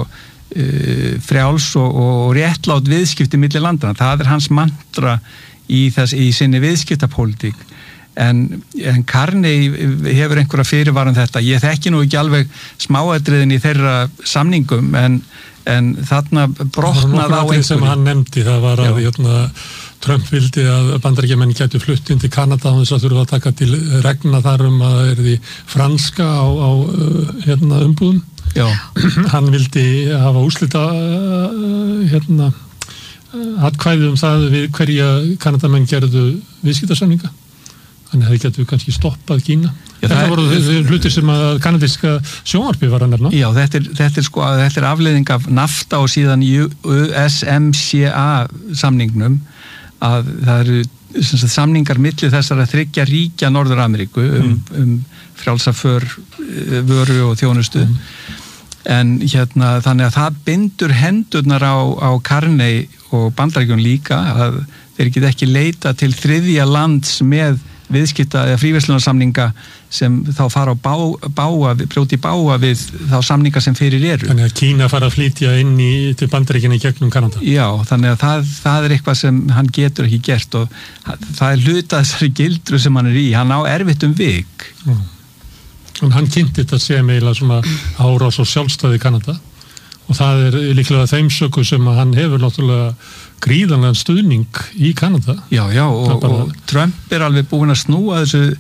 uh, frjáls og, og réttlát viðskipti milli landana. Það er hans mantra í, þess, í sinni viðskiptapólitík en, en Carney hefur einhverja fyrirvarum þetta ég þekki nú ekki alveg smáatriðin í þeirra samningum en, en þarna brotnað á einhverju sem hann nefndi það var að jötna, Trump vildi að Bandaríkjamenn gætu flutt inn til Kanada og þess að þurfa að taka til regna þar um að það er því franska á, á hérna, umbúðum hann vildi hafa úrslita hérna atkvæðið um það við hverja Kanadamenn gerðu viðskiptasamninga þannig að það getur kannski stoppað Kína Já, þetta voru er... hlutir sem að kanadíska sjónvarpi var að nefna Já, þetta er, þetta er sko þetta er afleiðing af NAFTA og síðan U S M C A samningnum að það eru sagt, samningar milli þessara þriggja ríkja Norður-Ameríku um, mm. um frjálsaför vöru og þjónustu mm. en hérna þannig að það bindur hendurnar á, á Carney og Bandaríkjum líka að þeir geta ekki leita til þriðja lands með viðskipta eða fríverslunarsamninga sem þá fara á bá, báa, brjóti báa við þá samninga sem fyrir eru. Þannig að Kína fara að flytja inn í, til Bandaríkjana í gegnum Kanada. Já, þannig að það, það er eitthvað sem hann getur ekki gert og það er hluta þessari gildru sem hann er í. Hann á erfitt um vik. Mm. En hann kynnti þetta sem eiginlega svona árás og sjálfstæði Kanada og það er líklega þeim söku sem að hann hefur náttúrulega gríðanlegan stuðning í Kanada. Já, já, og, bara... og Trump er alveg búinn að snúa þessu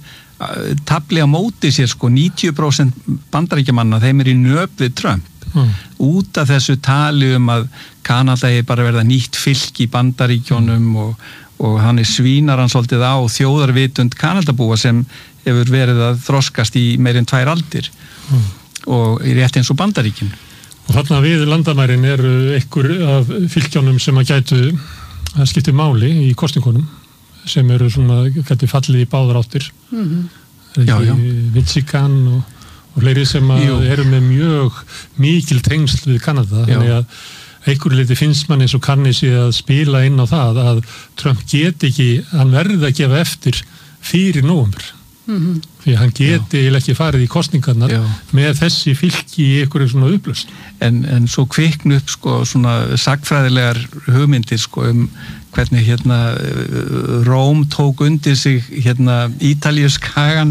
tabli á móti sér sko, níutíu prósent bandaríkjamanna, þeim er í nöp við Trump mm. út af þessu tali um að Kanada er bara verða nýtt fylk í bandaríkjónum mm. og, og hann er svínar hann svolítið á þjóðarvitund Kanadabúa sem hefur verið að þroskast í meirinn tvær aldir mm. og í rétt eins og Bandaríkin. Og þarna við landamærin eru einhver af fylkjónum sem að gætu að skipti máli í kosningunum sem eru svona, gætu fallið í báðar áttir. Mm-hmm. Já, já. Michigan og, og fleiri sem að eru með mjög mikil tengsl við Kanada. Já. Þannig að einhverju leiti finnst mann eins og Carney sé að spila inn á það að Trump get ekki, hann verði að gefa eftir fyrir nóvember. Mm-hmm. Því hann geti eða ekki farið í kostningarnar Já. Með þessi fylki í einhverju svona upplöst en, en svo kvikn upp sko svona sagfræðilegar hugmyndir sko um hvernig hérna Róm tók undir sig hérna Ítalíuskagan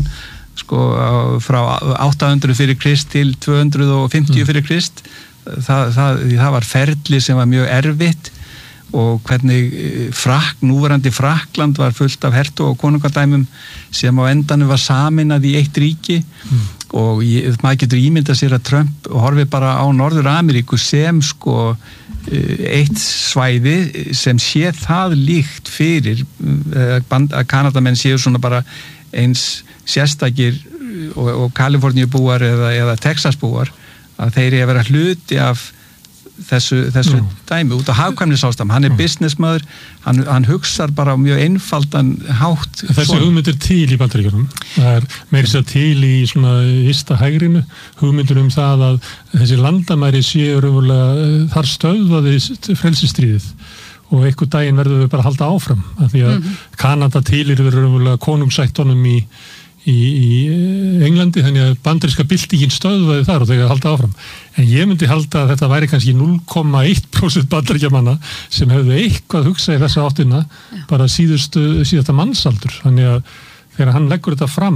sko frá átta hundruð fyrir Krist til tvö hundruð fimmtíu fyrir Krist það, það, það var ferli sem var mjög erfitt og hvernig frak, núverandi Frakland var fullt af hertug og konungadæmum sem á endanum var saminað í eitt ríki mm. og ég, maður getur ímyndað sér að Trump horfi bara á Norður-Ameríku sem sko eitt svæði sem sé það líkt fyrir að Kanadamenn séu svona bara eins sérstakir og, og Kaliforníubúar eða, eða Texasbúar að þeir eru að vera hluti af þessu, þessu mm. dæmi út á hagkvæmnisástæðum. Hann er mm. businessmaður, hann, hann hugsar bara mjög einfaldan hátt. Þessi hugmyndir til í Bandaríkjunum. Það er meira sér til í svona ysta hægrinu, hugmyndir um það að þessi landamæri séu raunverulega þar stöðvaði frelsistríðið og einhver daginn verður við bara að halda áfram af því að mm. Kanada tilir verður raunverulega konungsættunum í Í, í Englandi, þannig að bandaríska byltingin stöðvaði þar og þegar halda áfram en ég myndi halda að þetta væri kannski núll komma eitt prósent bandaríkjamanna sem hefðu eitthvað hugsað í þessa áttina Já. bara síðustu, síðasta mannsaldur þannig að þegar hann leggur þetta fram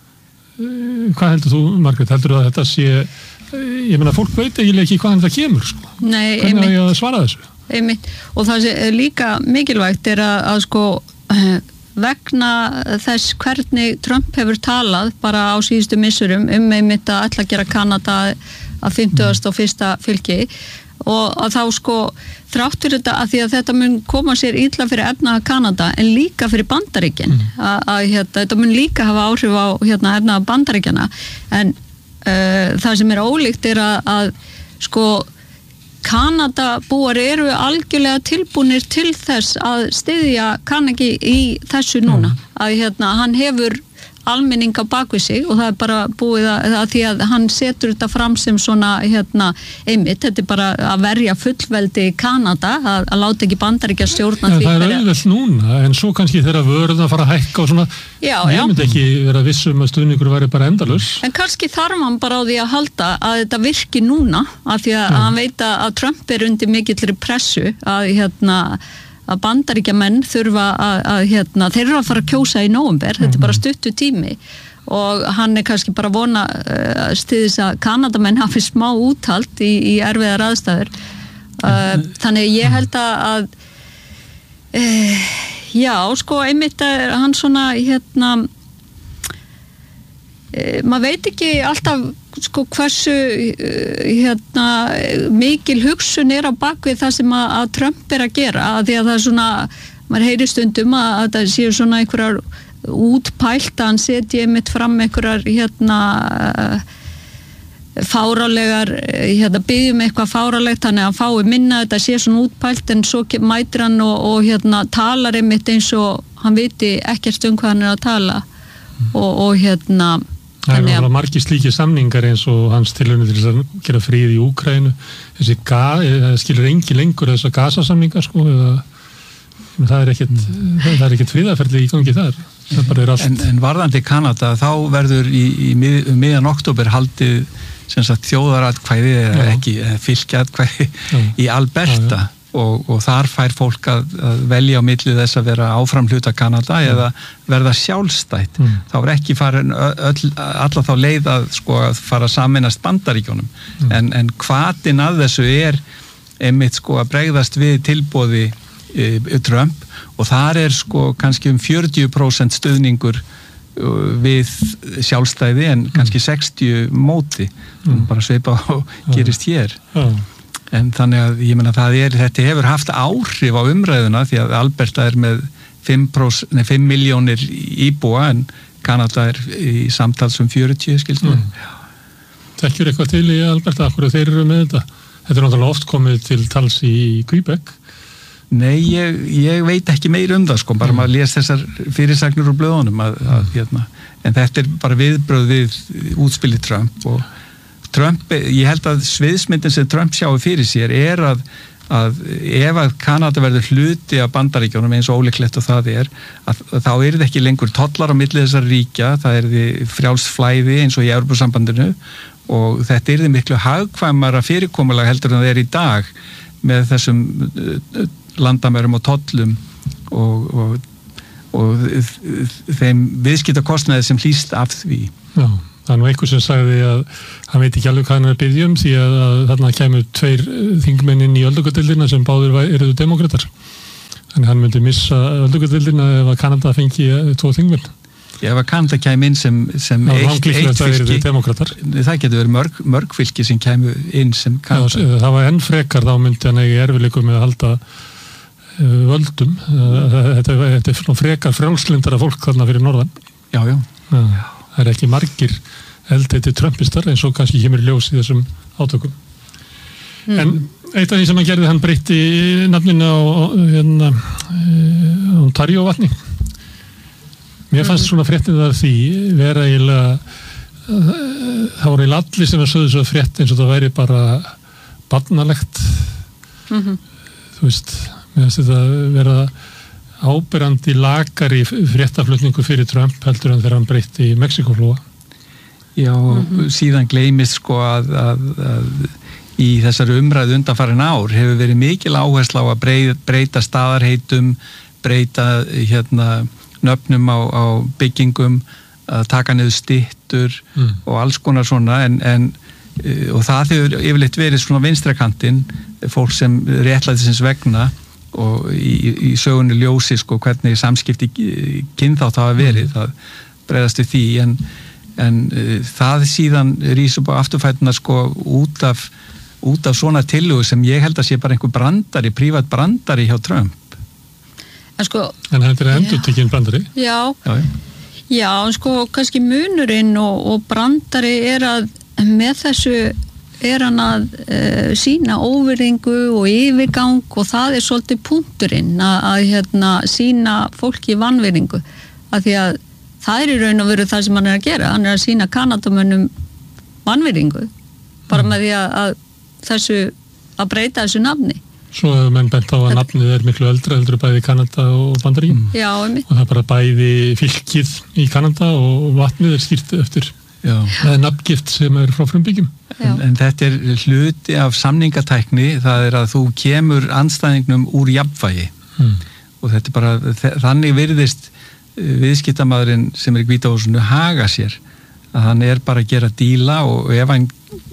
hvað heldur þú, Margrét, heldur þú að þetta sé ég meina, fólk veit eiginlega ekki hvaðan það kemur sko. Nei, hvernig á ég að svara þessu einmitt, og það er líka mikilvægt er að, að sko vegna þess hvernig Trump hefur talað bara á síðustu missurum um einmitt að ætla að gera Kanada að fimmtugasta og fyrsta fylki og að þá sko þráttur þetta að því að þetta mun koma sér illa fyrir efnahaga Kanada en líka fyrir Bandaríkin mm. að, að hérna, þetta mun líka hafa áhrif á hérna, efnahaga Bandaríkjana en uh, það sem er ólíkt er að, að sko Kanadabúar eru algjörlega tilbúnir til þess að styðja Carnegie í þessu núna mm. að hérna, hann hefur almenning á bakvið sig og það er bara búið að, að því að hann setur þetta fram sem svona hérna einmitt, þetta er bara að verja fullveldi í Kanada, að, að láta ekki Bandaríkja stjórna því. Það er auðvelt núna en svo kannski þegar vörðan að fara að hækka og svona, já, ég myndi ekki vera vissum að stuðningur væri bara endalaus. En kannski þarf hann bara á því að halda að þetta virki núna, af því að, að hann veit að Trump er undir mikillri pressu að hérna að Bandaríkjamenn þurfa að, að hérna, þeir eru að fara að kjósa í nóvember, þetta er bara stuttu tími og hann er kannski bara vona uh, stiðis að Kanadamenn hafi smá úthald í, í erfiðar aðstæður uh, þannig ég held að uh, já, sko einmitt er hann svona hérna uh, maður veit ekki alltaf sko hversu hérna mikil hugsun er á bakvið það sem að, að Trump er að gera að því að það er svona, maður heyri stundum að, að það séu svona einhverjar útpælt að hann setji einmitt fram einhverjar hérna fáralegar, hérna byggjum eitthvað fáralegt, þannig að hann fái minna þetta sé svona útpælt en svo mætir hann og, og hérna talar einmitt eins og hann viti ekkert um hvað hann er að tala og, og hérna Það er alveg margir slíkir samningar eins og hans tilhörni til að gera frið í Úkraínu þessi ga, skilur engi lengur þessar gasasamningar sko eða, það er ekkert mm. það er ekkert friðarferli í gangi þar það bara er allt En, en varðandi Kanada þá verður í, í mið, miðjan október haldið sem sagt þjóðaratkvæði eða ekki fylkjatkvæði í Alberta já, já. Og, og þar fær fólk að, að velja á milli þess að vera áfram hluta Kanada mm. eða verða sjálfstætt mm. þá er ekki farin öll, alla þá leið að, sko, að fara að sameinast Bandaríkjónum mm. en, en hvatinn að þessu er einmitt sko að bregðast við tilboði e, Trump og þar er sko kannski um fjörutíu prósent stuðningur við sjálfstæði en kannski sextíu móti mm. bara sveipa og gerist hér mm. En þannig að ég meina það er, þetta hefur haft áhrif á umræðuna því að Alberta er með fimm miljónir íbúa en Kanada er í samtals um fjörutíu skilst mér. Mm. Þekkjur eitthvað til í Alberta, akkur þeir eru með þetta? Þetta er náttúrulega oft komið til tals í Quebec. Nei, ég, ég veit ekki meir um það sko, bara mm. maður les þessar fyrirsagnir úr blöðunum að, að, hérna, en þetta er bara viðbröð við útspilið Trump og Trump, ég held að sviðsmyndin sem Trump sjáu fyrir sér er að, að ef að Kanada verður hluti af Bandaríkjónum eins og ólíklegt og það er, að, að þá er það ekki lengur tollar á milli þessar ríkja, það er því frjálst flæði eins og í Evrópusambandinu og þetta er því miklu hagkvæmara fyrirkomulag heldur en það er í dag með þessum landamærum og tollum og, og og þeim viðskiptakostnaði sem hlýst af því. Já, það er nú einhver sem sagði að hann veit ekki alveg hvað hann er að biðja um því að, að þarna kemur tveir þingmenn inn í öldungadeildina sem báðir eruðu demokratar. Þannig hann myndi missa öldungadeildina ef að Kanada fengi tvo þingmenn. Ef að Kanada kæmi inn sem, sem Já, eitt, eitt fylki, það getur verið mörg, mörg fylki sem kæmu inn sem Kanada. Já, það var enn frekar, þá myndi hann eigi erfileikum með að halda völdum. Þetta, þetta er svona frekar frjálslindara fólk þarna fyrir norðan. Já, já. já. Það er ekki margir eldheiti trumpistar eins og kannski kemur ljós í þessum átökum. Mm. En eitt af því sem hann gerði, hann breytti nafninu á, hérna, á Ontario vatni. Mér fannst svona fréttin þar því vera eiginlega, það voru eiginlega allir sem að sögðu svo frétt eins og það væri bara barnalegt. Mm-hmm. Þú veist, mér finnst þetta vera áberandi lakari fréttaflutningu fyrir Trump heldur en þegar hann breytti í Mexikóflóa. Já, mm-hmm. síðan gleymist sko að, að, að í þessari umræðu undanfarin ár hefur verið mikil áhersla á að breyta, breyta staðarheitum, breyta hérna nöfnum á, á byggingum, að taka niður styttur mm. og alls konar svona en, en, og það hefur yfirleitt verið svona vinstrakantinn, fólk sem réttlætisins vegna og í, í sögunni ljósi sko hvernig samskipti kynþátt hafa verið, mm. það bregðast við því en, en það síðan rís upp á afturfætuna sko út af, út af svona tillögu sem ég held að sé bara einhver brandari, prívat brandari hjá Trump. En, sko, en þetta er endurtekinn brandari? Já, já, já sko kannski munurinn og, og brandari er að með þessu er hann að uh, sína óvirðingu og yfirgang og það er svolítið punkturinn að, að hérna, sína fólki vanvirðingu af því að það er í raun og veru það sem hann er að gera, hann er að sína Kanadamönnum vanvirðingu bara mm. með því að, að þessu að breyta þessu nafni. Svo hefur menn bent á að nafnið er miklu eldra, eldra bæði Kanada og Bandaríkin. Já, einmitt. Og það er bara bæði fylkið í Kanada og vatnið er skýrt eftir nafngift sem er frá frumbyggjum. En, en þetta er hluti af samningatækni, það er að þú kemur andstæðingnum úr jafnvægi. Mm. Og þetta er bara, þannig virðist viðskiptamaðurinn sem er í Hvíta húsinu haga sér. Að hann er bara að gera díla og ef hann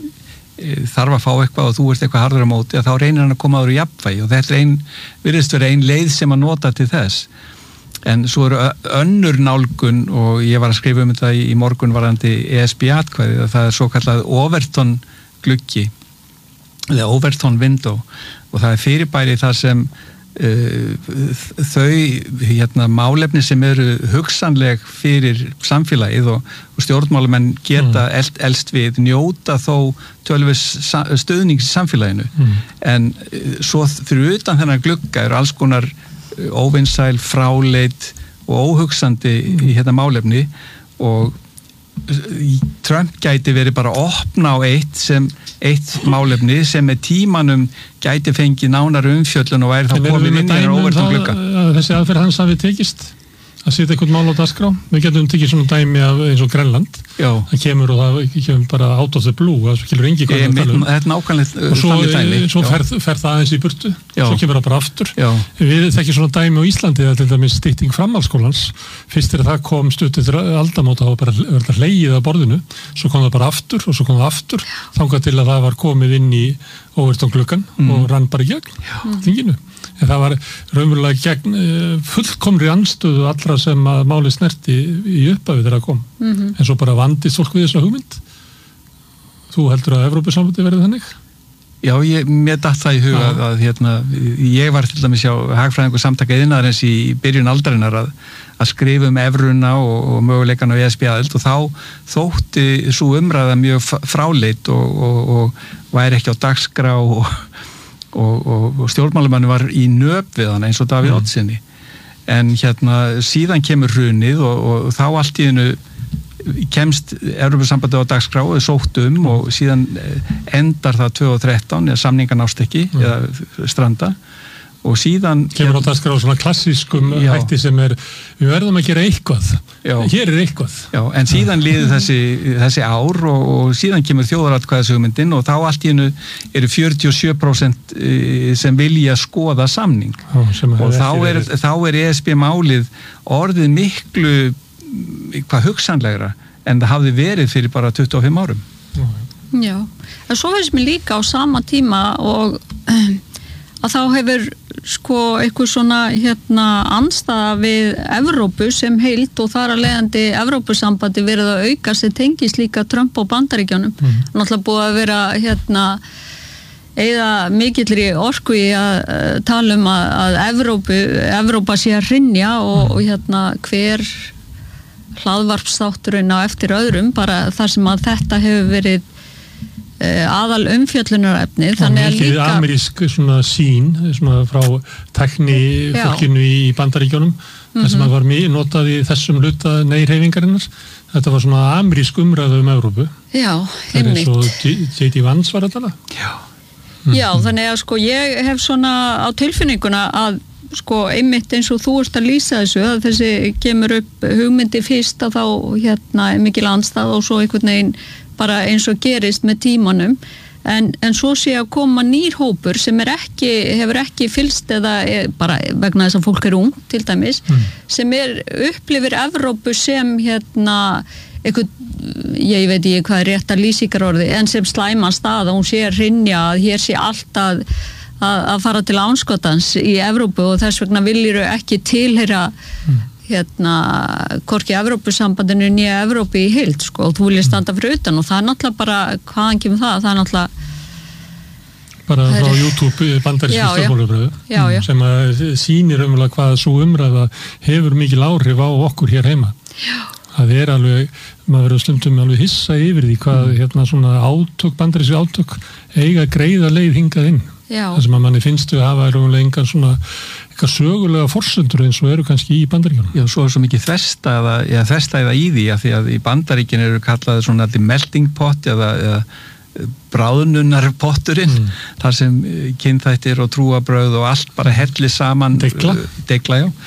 þarf að fá eitthvað og þú ert eitthvað harður á móti að þá reynir hann að koma áður í jafnvægi og þetta er ein, virðist vera ein leið sem að nota til þess en svo eru önnur nálgun og ég var að skrifa um þetta í morgun varðandi E S B atkvæði að það er svo kallað Overton gluggi eða Overton window og það er fyrirbæri þar sem uh, þau hérna, málefni sem eru hugsanleg fyrir samfélagið og, og stjórnmálamenn geta mm. elst, elst við njóta þó tölvis stöðnings í samfélaginu mm. en uh, svo fyrir utan þennan glugga eru alls konar uh, óvinsæl, fráleit og óhugsandi mm. í hérna málefni og Trump gæti verið bara að opna á eitt sem eitt málefni sem með tímanum gæti fengið nánar umfjöllun og væri þá komið inn í þennan óvertum glugga. Þessi aðferð hans hafi tekist að setja eitthvað mál á dagskrá. Við getum tekið svona dæmi af eins og Grænland. Já. Það kemur og það kemur bara out of the blue, það skilur engi hvað það tala um. Þetta er nákvæmlega og svo, svo fer, fer það aðeins í burtu, Já. Svo kemur það bara aftur. Já. Við þekkjum svona dæmi á Íslandi að til dæmis stytting framhaldsskólans, fyrst þegar það kom stutt eftir aldamóta og bara verða hlegið á borðinu, svo kom það bara aftur og svo kom það aftur, þangað til að það var komið inn í óvertum gluggan mm. og rann bara í gegn þinginu. En það var raunverulega gegn fullkomri anstöðu allra sem að máli snerti í upphafi þegar það kom. Mm-hmm. En svo bara vandist fólk við þessa hugmynd. Þú heldur að Evrópusambandi verði þannig? Já, ég, mér datt það í huga að, að hérna, ég var til dæmis hjá hagfræðingu samtaka iðnaðarins í byrjun aldarinnar að, að skrifa um evruna og, og möguleikan á E S B aðild og þá þótti svo umræða mjög fráleit og, og, og væri ekki á dagskrá og Og, og, og stjórnmálamannu var í nöp við hann eins og Davíð mm. Oddssoni en hérna síðan kemur hrunið og, og þá allt í hennu kemst Evrópusambandið á dagskrá og sótt um og síðan endar það tvö þúsund og þrettán eða samningar nást ekki mm. eða stranda og síðan kemur á dagskrá svona klassískum já. Hætti sem er, við verðum að gera eitthvað já. Hér er eitthvað já, en síðan liður þessi, þessi ár og, og síðan kemur þjóðaratkvæðishugmyndin og þá allt í einu eru fjörutíu og sjö prósent sem vilja skoða samning já, og þá er, þá er E S B málið orðið miklu hvað hugsanlegra en það hafði verið fyrir bara tuttugu og fimm árum já, já. En svo veist mér líka á sama tíma og að þá hefur sko eitthvað svona hérna andstaða við Evrópu sem heild og þar að leiðandi Evrópusambandi verið að auka sem tengist líka Trump og Bandaríkjunum mm. náttúrulega búið að vera hérna eða mikillri orku í að uh, tala um að, að Evrópu, Evrópa sé að hrynja og, og hérna hver hlaðvarpsþátturinn á eftir öðrum bara þar sem að þetta hefur verið aðal umfjöllunarefni þannig að líka amerísk svona sín svona frá tækni fólkinu í Bandaríkjónum mm-hmm. þar sem að var mjög notað í þessum hluta nei-hreyfingarinnar þetta var svona amerísk umræðu um Evrópu já, einmitt það er eins og J D Vance var að tala já. Mm-hmm. já, þannig að sko ég hef svona á tilfinninguna að sko einmitt eins og þú ert að lýsa þessu að þessi kemur upp hugmyndi fyrst að þá hérna er mikil andstað og svo einhvern veginn bara eins og gerist með tímanum en, en svo sé að koma nýr hópur sem er ekki, hefur ekki fylst eða er, bara vegna þess að fólk er ung til dæmis, mm. sem er upplifir Evrópu sem hérna eitthvað, ég veit ekki hvað er rétt að lýsingarorði, en sem slæma stað og hún sé að hrynja að hér sé allt að, að, að fara til ánskotans í Evrópu og þess vegna viljir ekki tilheyra mm. hérna, hvorki Evrópusambandinu nýja Evrópi í heild, sko, og þú viljið standa fyrir utan og það er náttúrulega bara, hvaðan kemur það, það er náttúrulega bara frá er... YouTube bandaríski stjórnmálaumræðu sem að sýnir umlega hvað svo umræða hefur mikil áhrif á okkur hér heima já. Það er alveg, maður verður stundum alveg hissa yfir því hvað mm. hérna svona átök, bandaríski átök eiga greiða leið hingað inn já. Það sem að manni finnst við hafa er umlega engan svona eitthvað sögulega forsendur eins og eru kannski í Bandaríkjunum. Já, svo er svo mikið þverstæða, eða þverstæða í því að því að í Bandaríkjun eru kallaði svona allir melting pot eða, eða bráðnunarpotturinn mm. þar sem kynþættir og trúabröð og allt bara helli saman degla, degla já.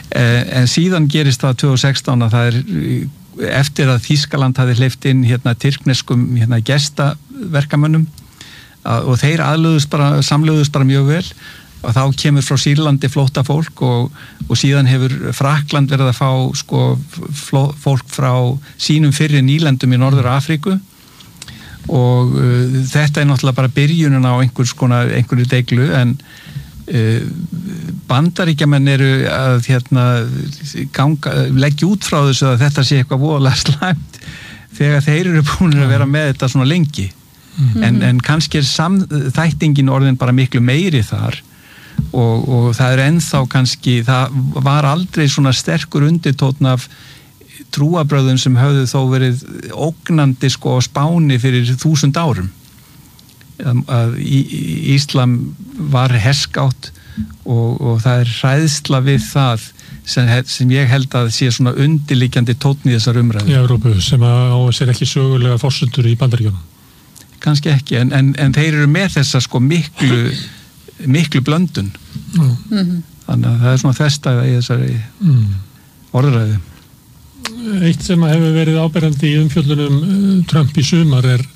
En síðan gerist það tvö þúsund og sextán að það er eftir að Þýskaland hafi hleypt inn hérna tyrkneskum hérna gestaverkamönnum og þeir aðlöðust bara, samlöðust bara mjög vel og þá kemur frá Sýrlandi flótta fólk og, og síðan hefur Frakland verið að fá sko, fló, fólk frá sínum fyrri nýlendum í Norður Afríku og uh, þetta er náttúrulega bara byrjunin á einhvers konar, einhverju deglu en uh, Bandaríkjamenn eru að hérna, ganga, leggja út frá þessu að þetta sé eitthvað voðalega slæmt þegar þeir eru búin að vera með þetta svona lengi mm-hmm. en, en kannski er samþættingin orðin bara miklu meiri þar Og, og það er ennþá kannski, það var aldrei svona sterkur undirtótn af trúabröðum sem höfðu þó verið ógnandi sko á Spáni fyrir þúsund árum að Íslam var herskátt og, og það er hræðsla við það sem, sem ég held að sé svona undirliggjandi tónn í þessar umræðu. Í Evrópu sem á að sér ekki sögulega forsendur í Bandaríkjunum. Kannski ekki en, en, en þeir eru með þessa sko miklu miklu blöndun mm. þannig að það er svona þverstæða í þessari mm. orðræðu. Eitt sem hefur verið áberandi í umfjöllunum Trump í sumar er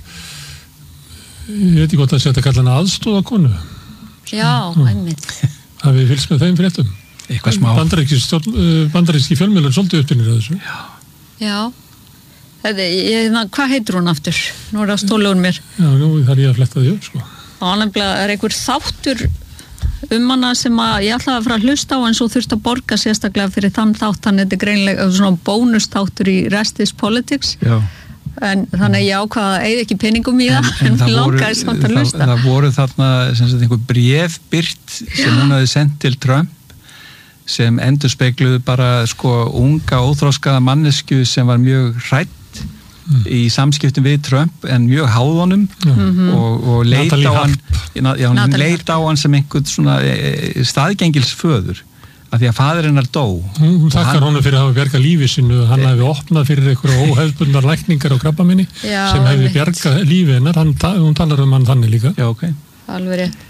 ég veit ekki hvort að setja kalla hana aðstóðakonu já, einmitt hafið fylgst með þeim fréttum eitthvað smá bandaríski fjölmiðlar svolítið upptinnir að þessu já, já. Þetta, ég, hvað heitir hún aftur? Nú er það stólugun mér já, nú þarf ég að fletta því upp sko og nefnilega er einhver þáttur um hana sem að ég ætlaði að fara að hlusta á en svo þurfti að borga sérstaklega fyrir þann þátt, hann er greinlega svona bónustáttur í Rest is Politics já. En þannig ég ákvaða að eigið ekki peningum í það en, en það langaði samt að hlusta það, það voru þarna sem sagt einhver bréf byrt sem hún hafi sendt til Trump sem endurspegluðu bara sko unga óþroskaða mannesku sem var mjög hrædd Mm. í samskiptum við Trump en mjög háð honum mm-hmm. og, og leit á hann já, hún leit á hann sem einhvern svona e, staðgengilsföður af því að fadir hennar dó hún þakkar honum fyrir að hafa bjargað lífi sinu hann hefði opnað fyrir einhverju óhefðbundnar lækningar á krabbaminni sem hefði bjargað lífi hennar hann, hún talar um hann þannig líka já, okay. alveg rétt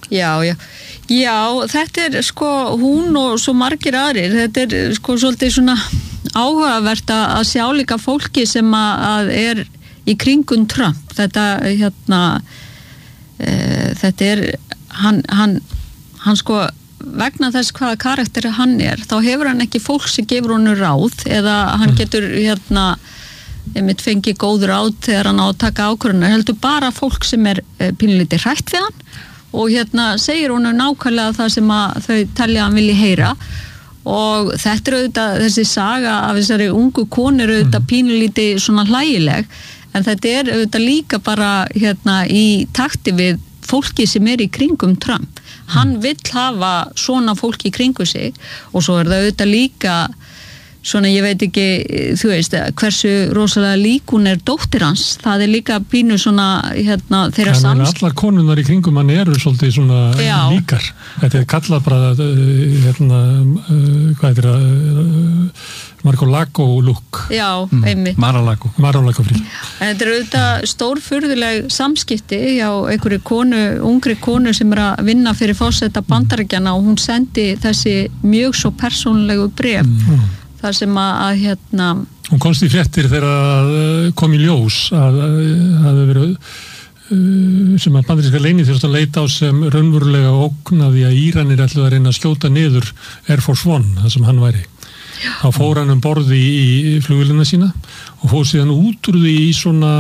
Já, já. Já, þetta er sko hún og svo margir aðrir, þetta er sko svolítið svona áhugavert að sjá líka fólki sem að er í kringum Trump. Þetta hérna e, þetta er hann, hann, hann sko vegna þess hvaða karakter hann er, þá hefur hann ekki fólk sem gefur honum ráð eða hann getur hérna einmitt fengi góð ráð þegar hann á að taka ákvörðunar, heldur bara fólk sem er pínlítið hrætt við hann og hérna segir honum nákvæmlega það sem að þau telja hann vilji heyra og þetta er auðvitað þessi saga af þessari ungu konu er auðvitað pínlítið svona hlægileg en þetta er auðvitað líka bara hérna í takti við fólki sem er í kringum Trump. Hann vill hafa svona fólki í kringu sig og svo er það auðvitað líka svona ég veit ekki, þú veist hversu rosalega lík hún er dóttir hans, það er líka pínu svona hérna þeirra samst. Allar konunar í kringum hann eru svolítið svona Já. líkar. Þetta er kallað bara hérna, hvað heitir það Mar-a-Lago look. Já, mm. einmitt. Mar-a-Lago. Mar-a-Lago frí. Þetta er auðvitað stórfurðuleg samskipti hjá einhverju konu, ungri konu sem er að vinna fyrir forseta Bandaríkjanna og hún sendi þessi mjög svo persónulegu bréf mm. þar sem að, að hérna hún komst í fréttir þegar kom í ljós að það hefði verið sem að bandaríska leyniþjónusta að leita á sem raunverulega ógnaði að Íranir ætluðu að reyna að skjóta niður Air Force One, það sem hann væri Já. Þá fór hann um borði í, í flugvélina sína og fór síðan út úr því í svona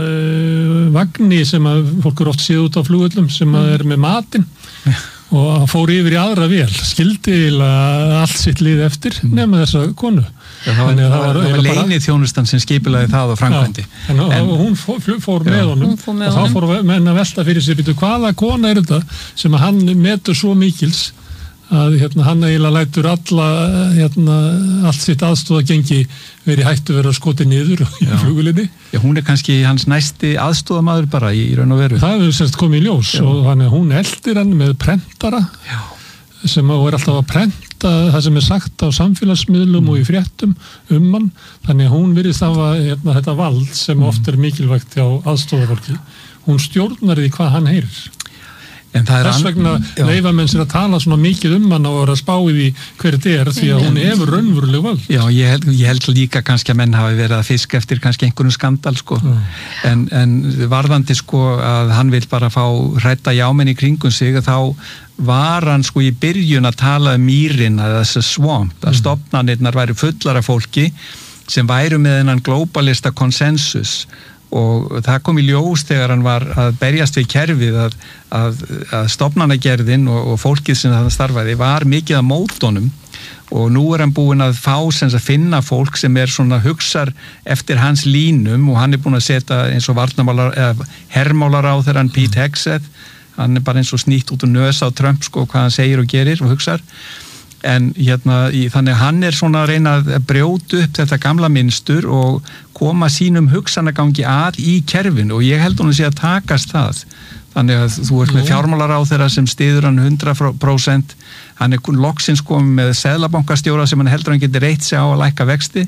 uh, vagni sem að fólk eru oft séð út á flugvélum sem að er með matinn Já. Og hann fór yfir í aðra vél, skildi allt sitt lið eftir mm. nema þessa konu. Já, það var, það var, var leinið þjónustan sem skipilaði það á framkvæmdi. Já, en, en hún fór, fór með honum fór með og honum. Þá fór menn að velta fyrir sér býtu hvaða kona er þetta sem að hann metur svo mikils að hérna, hann eiginlega lætur alla, hérna, allt sitt aðstóðagengi verið hættu verið að skoti niður í flugvélinni. Já, hún er kannski hans næsti aðstóðamaður bara í, í raun og veru. Það hefur semst komið í ljós Já. Og hann, hún eldir hann með prentara Já. Sem er alltaf að prenta það sem er sagt á samfélagsmiðlum mm. og í fréttum um hann. Þannig að hún virðist hafa hérna, þetta vald sem mm. oft er mikilvægt hjá aðstóðafólki. Hún stjórnar því hvað hann heyrir. Þess vegna leyfa menn sér að tala svona mikið um hann og vera að spá í því hver þetta er því að hún hefur raunveruleg vald. Já, ég held, ég held líka kannski að menn hafi verið að fiska eftir kannski einhvern skandal sko. En, en varðandi sko að hann vil bara fá hrædda jámenn í kringum sig þá var hann sko í byrjun að tala um mýrin að þessi swamp, að stofnanirnar væri fullar af fólki sem væru með þennan globalista konsensus og það kom í ljós þegar hann var að berjast við kerfið að, að, að stofnanagerðin og, og fólkið sem það starfaði var mikið að mótunum og nú er hann búinn að fá sem að finna fólk sem er svona hugsar eftir hans línum og hann er búinn að setja eins og varnamálar eða hermálar á þegar hann Pete Hegseth hann er bara eins og snýtt út og nösa á Trump sko hvað hann segir og gerir og hugsar en hérna, í, þannig að hann er svona að reyna að brjóta upp þetta gamla mynstur og koma sínum hugsanagangi að í kerfinu og ég held hún að sé að takast það þannig að þú ert með fjármálaráðherra sem styður hann hundrað prósent hann er loksins komið með seðlabankastjóra sem hann heldur hann geti reitt sig á að lækka vexti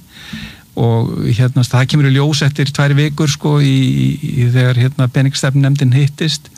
og hérna það kemur í ljós eftir tvær vikur sko í, í, í þegar hérna peningstefnunefndin hittist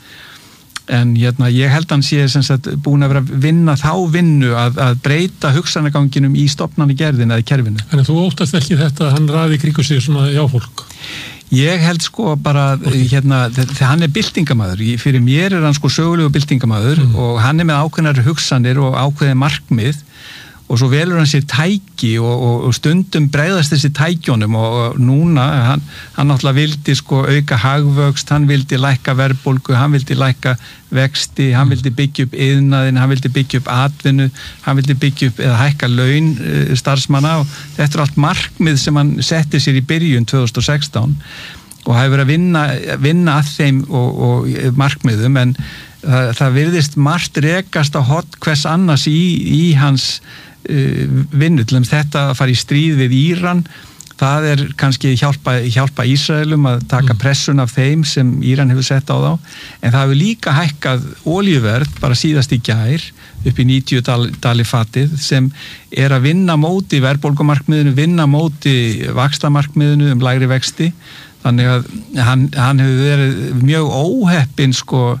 en hérna, ég held hann sé sem sagt búin að vera að vinna þá vinnu að, að breyta hugsanaganginum í stofnani gerðin eða kerfinu. En þú óttast ekki þetta að hann ræði kringu sig svona jáfólk? Ég held sko bara hérna, þegar hann er byltingamæður, fyrir mér er hann sko sögulegu byltingamæður mm. og hann er með ákveðnar hugsanir og ákveðið markmið og svo velur hann sér tæki og, og, og stundum bregðast þessi tækjónum og, og núna, hann, hann náttúrulega vildi sko auka hagvöxt, hann vildi lækka verðbólgu, hann vildi lækka vexti, hann vildi byggja upp iðnaðinn, hann vildi byggja upp atvinnu, hann vildi byggja upp eða hækka laun uh, starfsmanna og þetta er allt markmið sem hann setti sér í byrjun tvö þúsund og sextán og hafi verið að vinna, vinna að þeim og, og markmiðum en það, það virðist margt rekast á hot hvers annars í, í hans vinnu, til þess þetta að fara í stríð við Íran, það er kannski hjálpa, hjálpa Ísraelum að taka pressun af þeim sem Íran hefur sett á þá, en það hefur líka hækkað olíuverð bara síðast í gær upp í níutíu dali fatið sem er að vinna móti verðbólgumarkmiðinu, vinna móti vaxtamarkmiðinu um lægri vexti, þannig að hann, hann hefur verið mjög óheppinn sko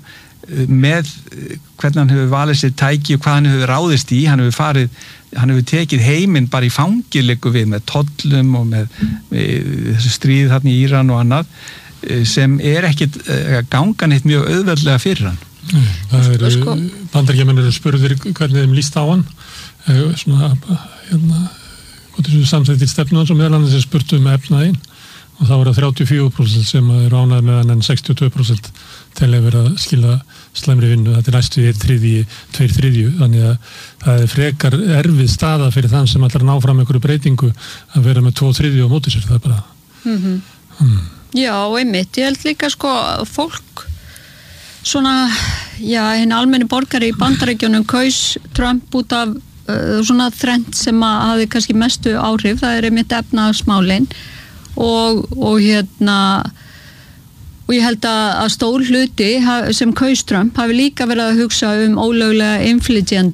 með hvernig hann hefur valið sér tæki og hvað hann hefur ráðist í, hann hefur farið hann hefur tekið heiminn bara í fangilegu við með tollum og með, með þessu stríð þarna í Íran og annað sem er ekkit gangan eitt mjög auðveldlega fyrir hann. Það eru, sko, bandaríkjamenn eru spurðir hvernig þeim líst á hann svona, hérna hvort þessu samþættir stefnu hans og meðal annars er spurt um efnaðinn og þá er það þrjátíu og fjögur prósent sem er ánægð með hann en sextíu og tvö prósent til að vera að skila slæmri vinnu, þetta er næstu í þriðji, tveir þriðju, þannig að það er frekar erfið staða fyrir þann sem ætlar að ná fram einhverju breytingu að vera með tvo þriðju á móti sér, það er bara mm-hmm. mm. Já, einmitt, ég held líka sko fólk svona, já, hinn almenni borgari í Bandaríkjunum kaus Trump út af uh, svona þrennt sem að hafi kannski mestu áhrif, það er einmitt efnahagsmálin og, og hérna og ég held að, að stór hluti sem kaus Trump hafi líka verið að hugsa um ólöglega inflytjendur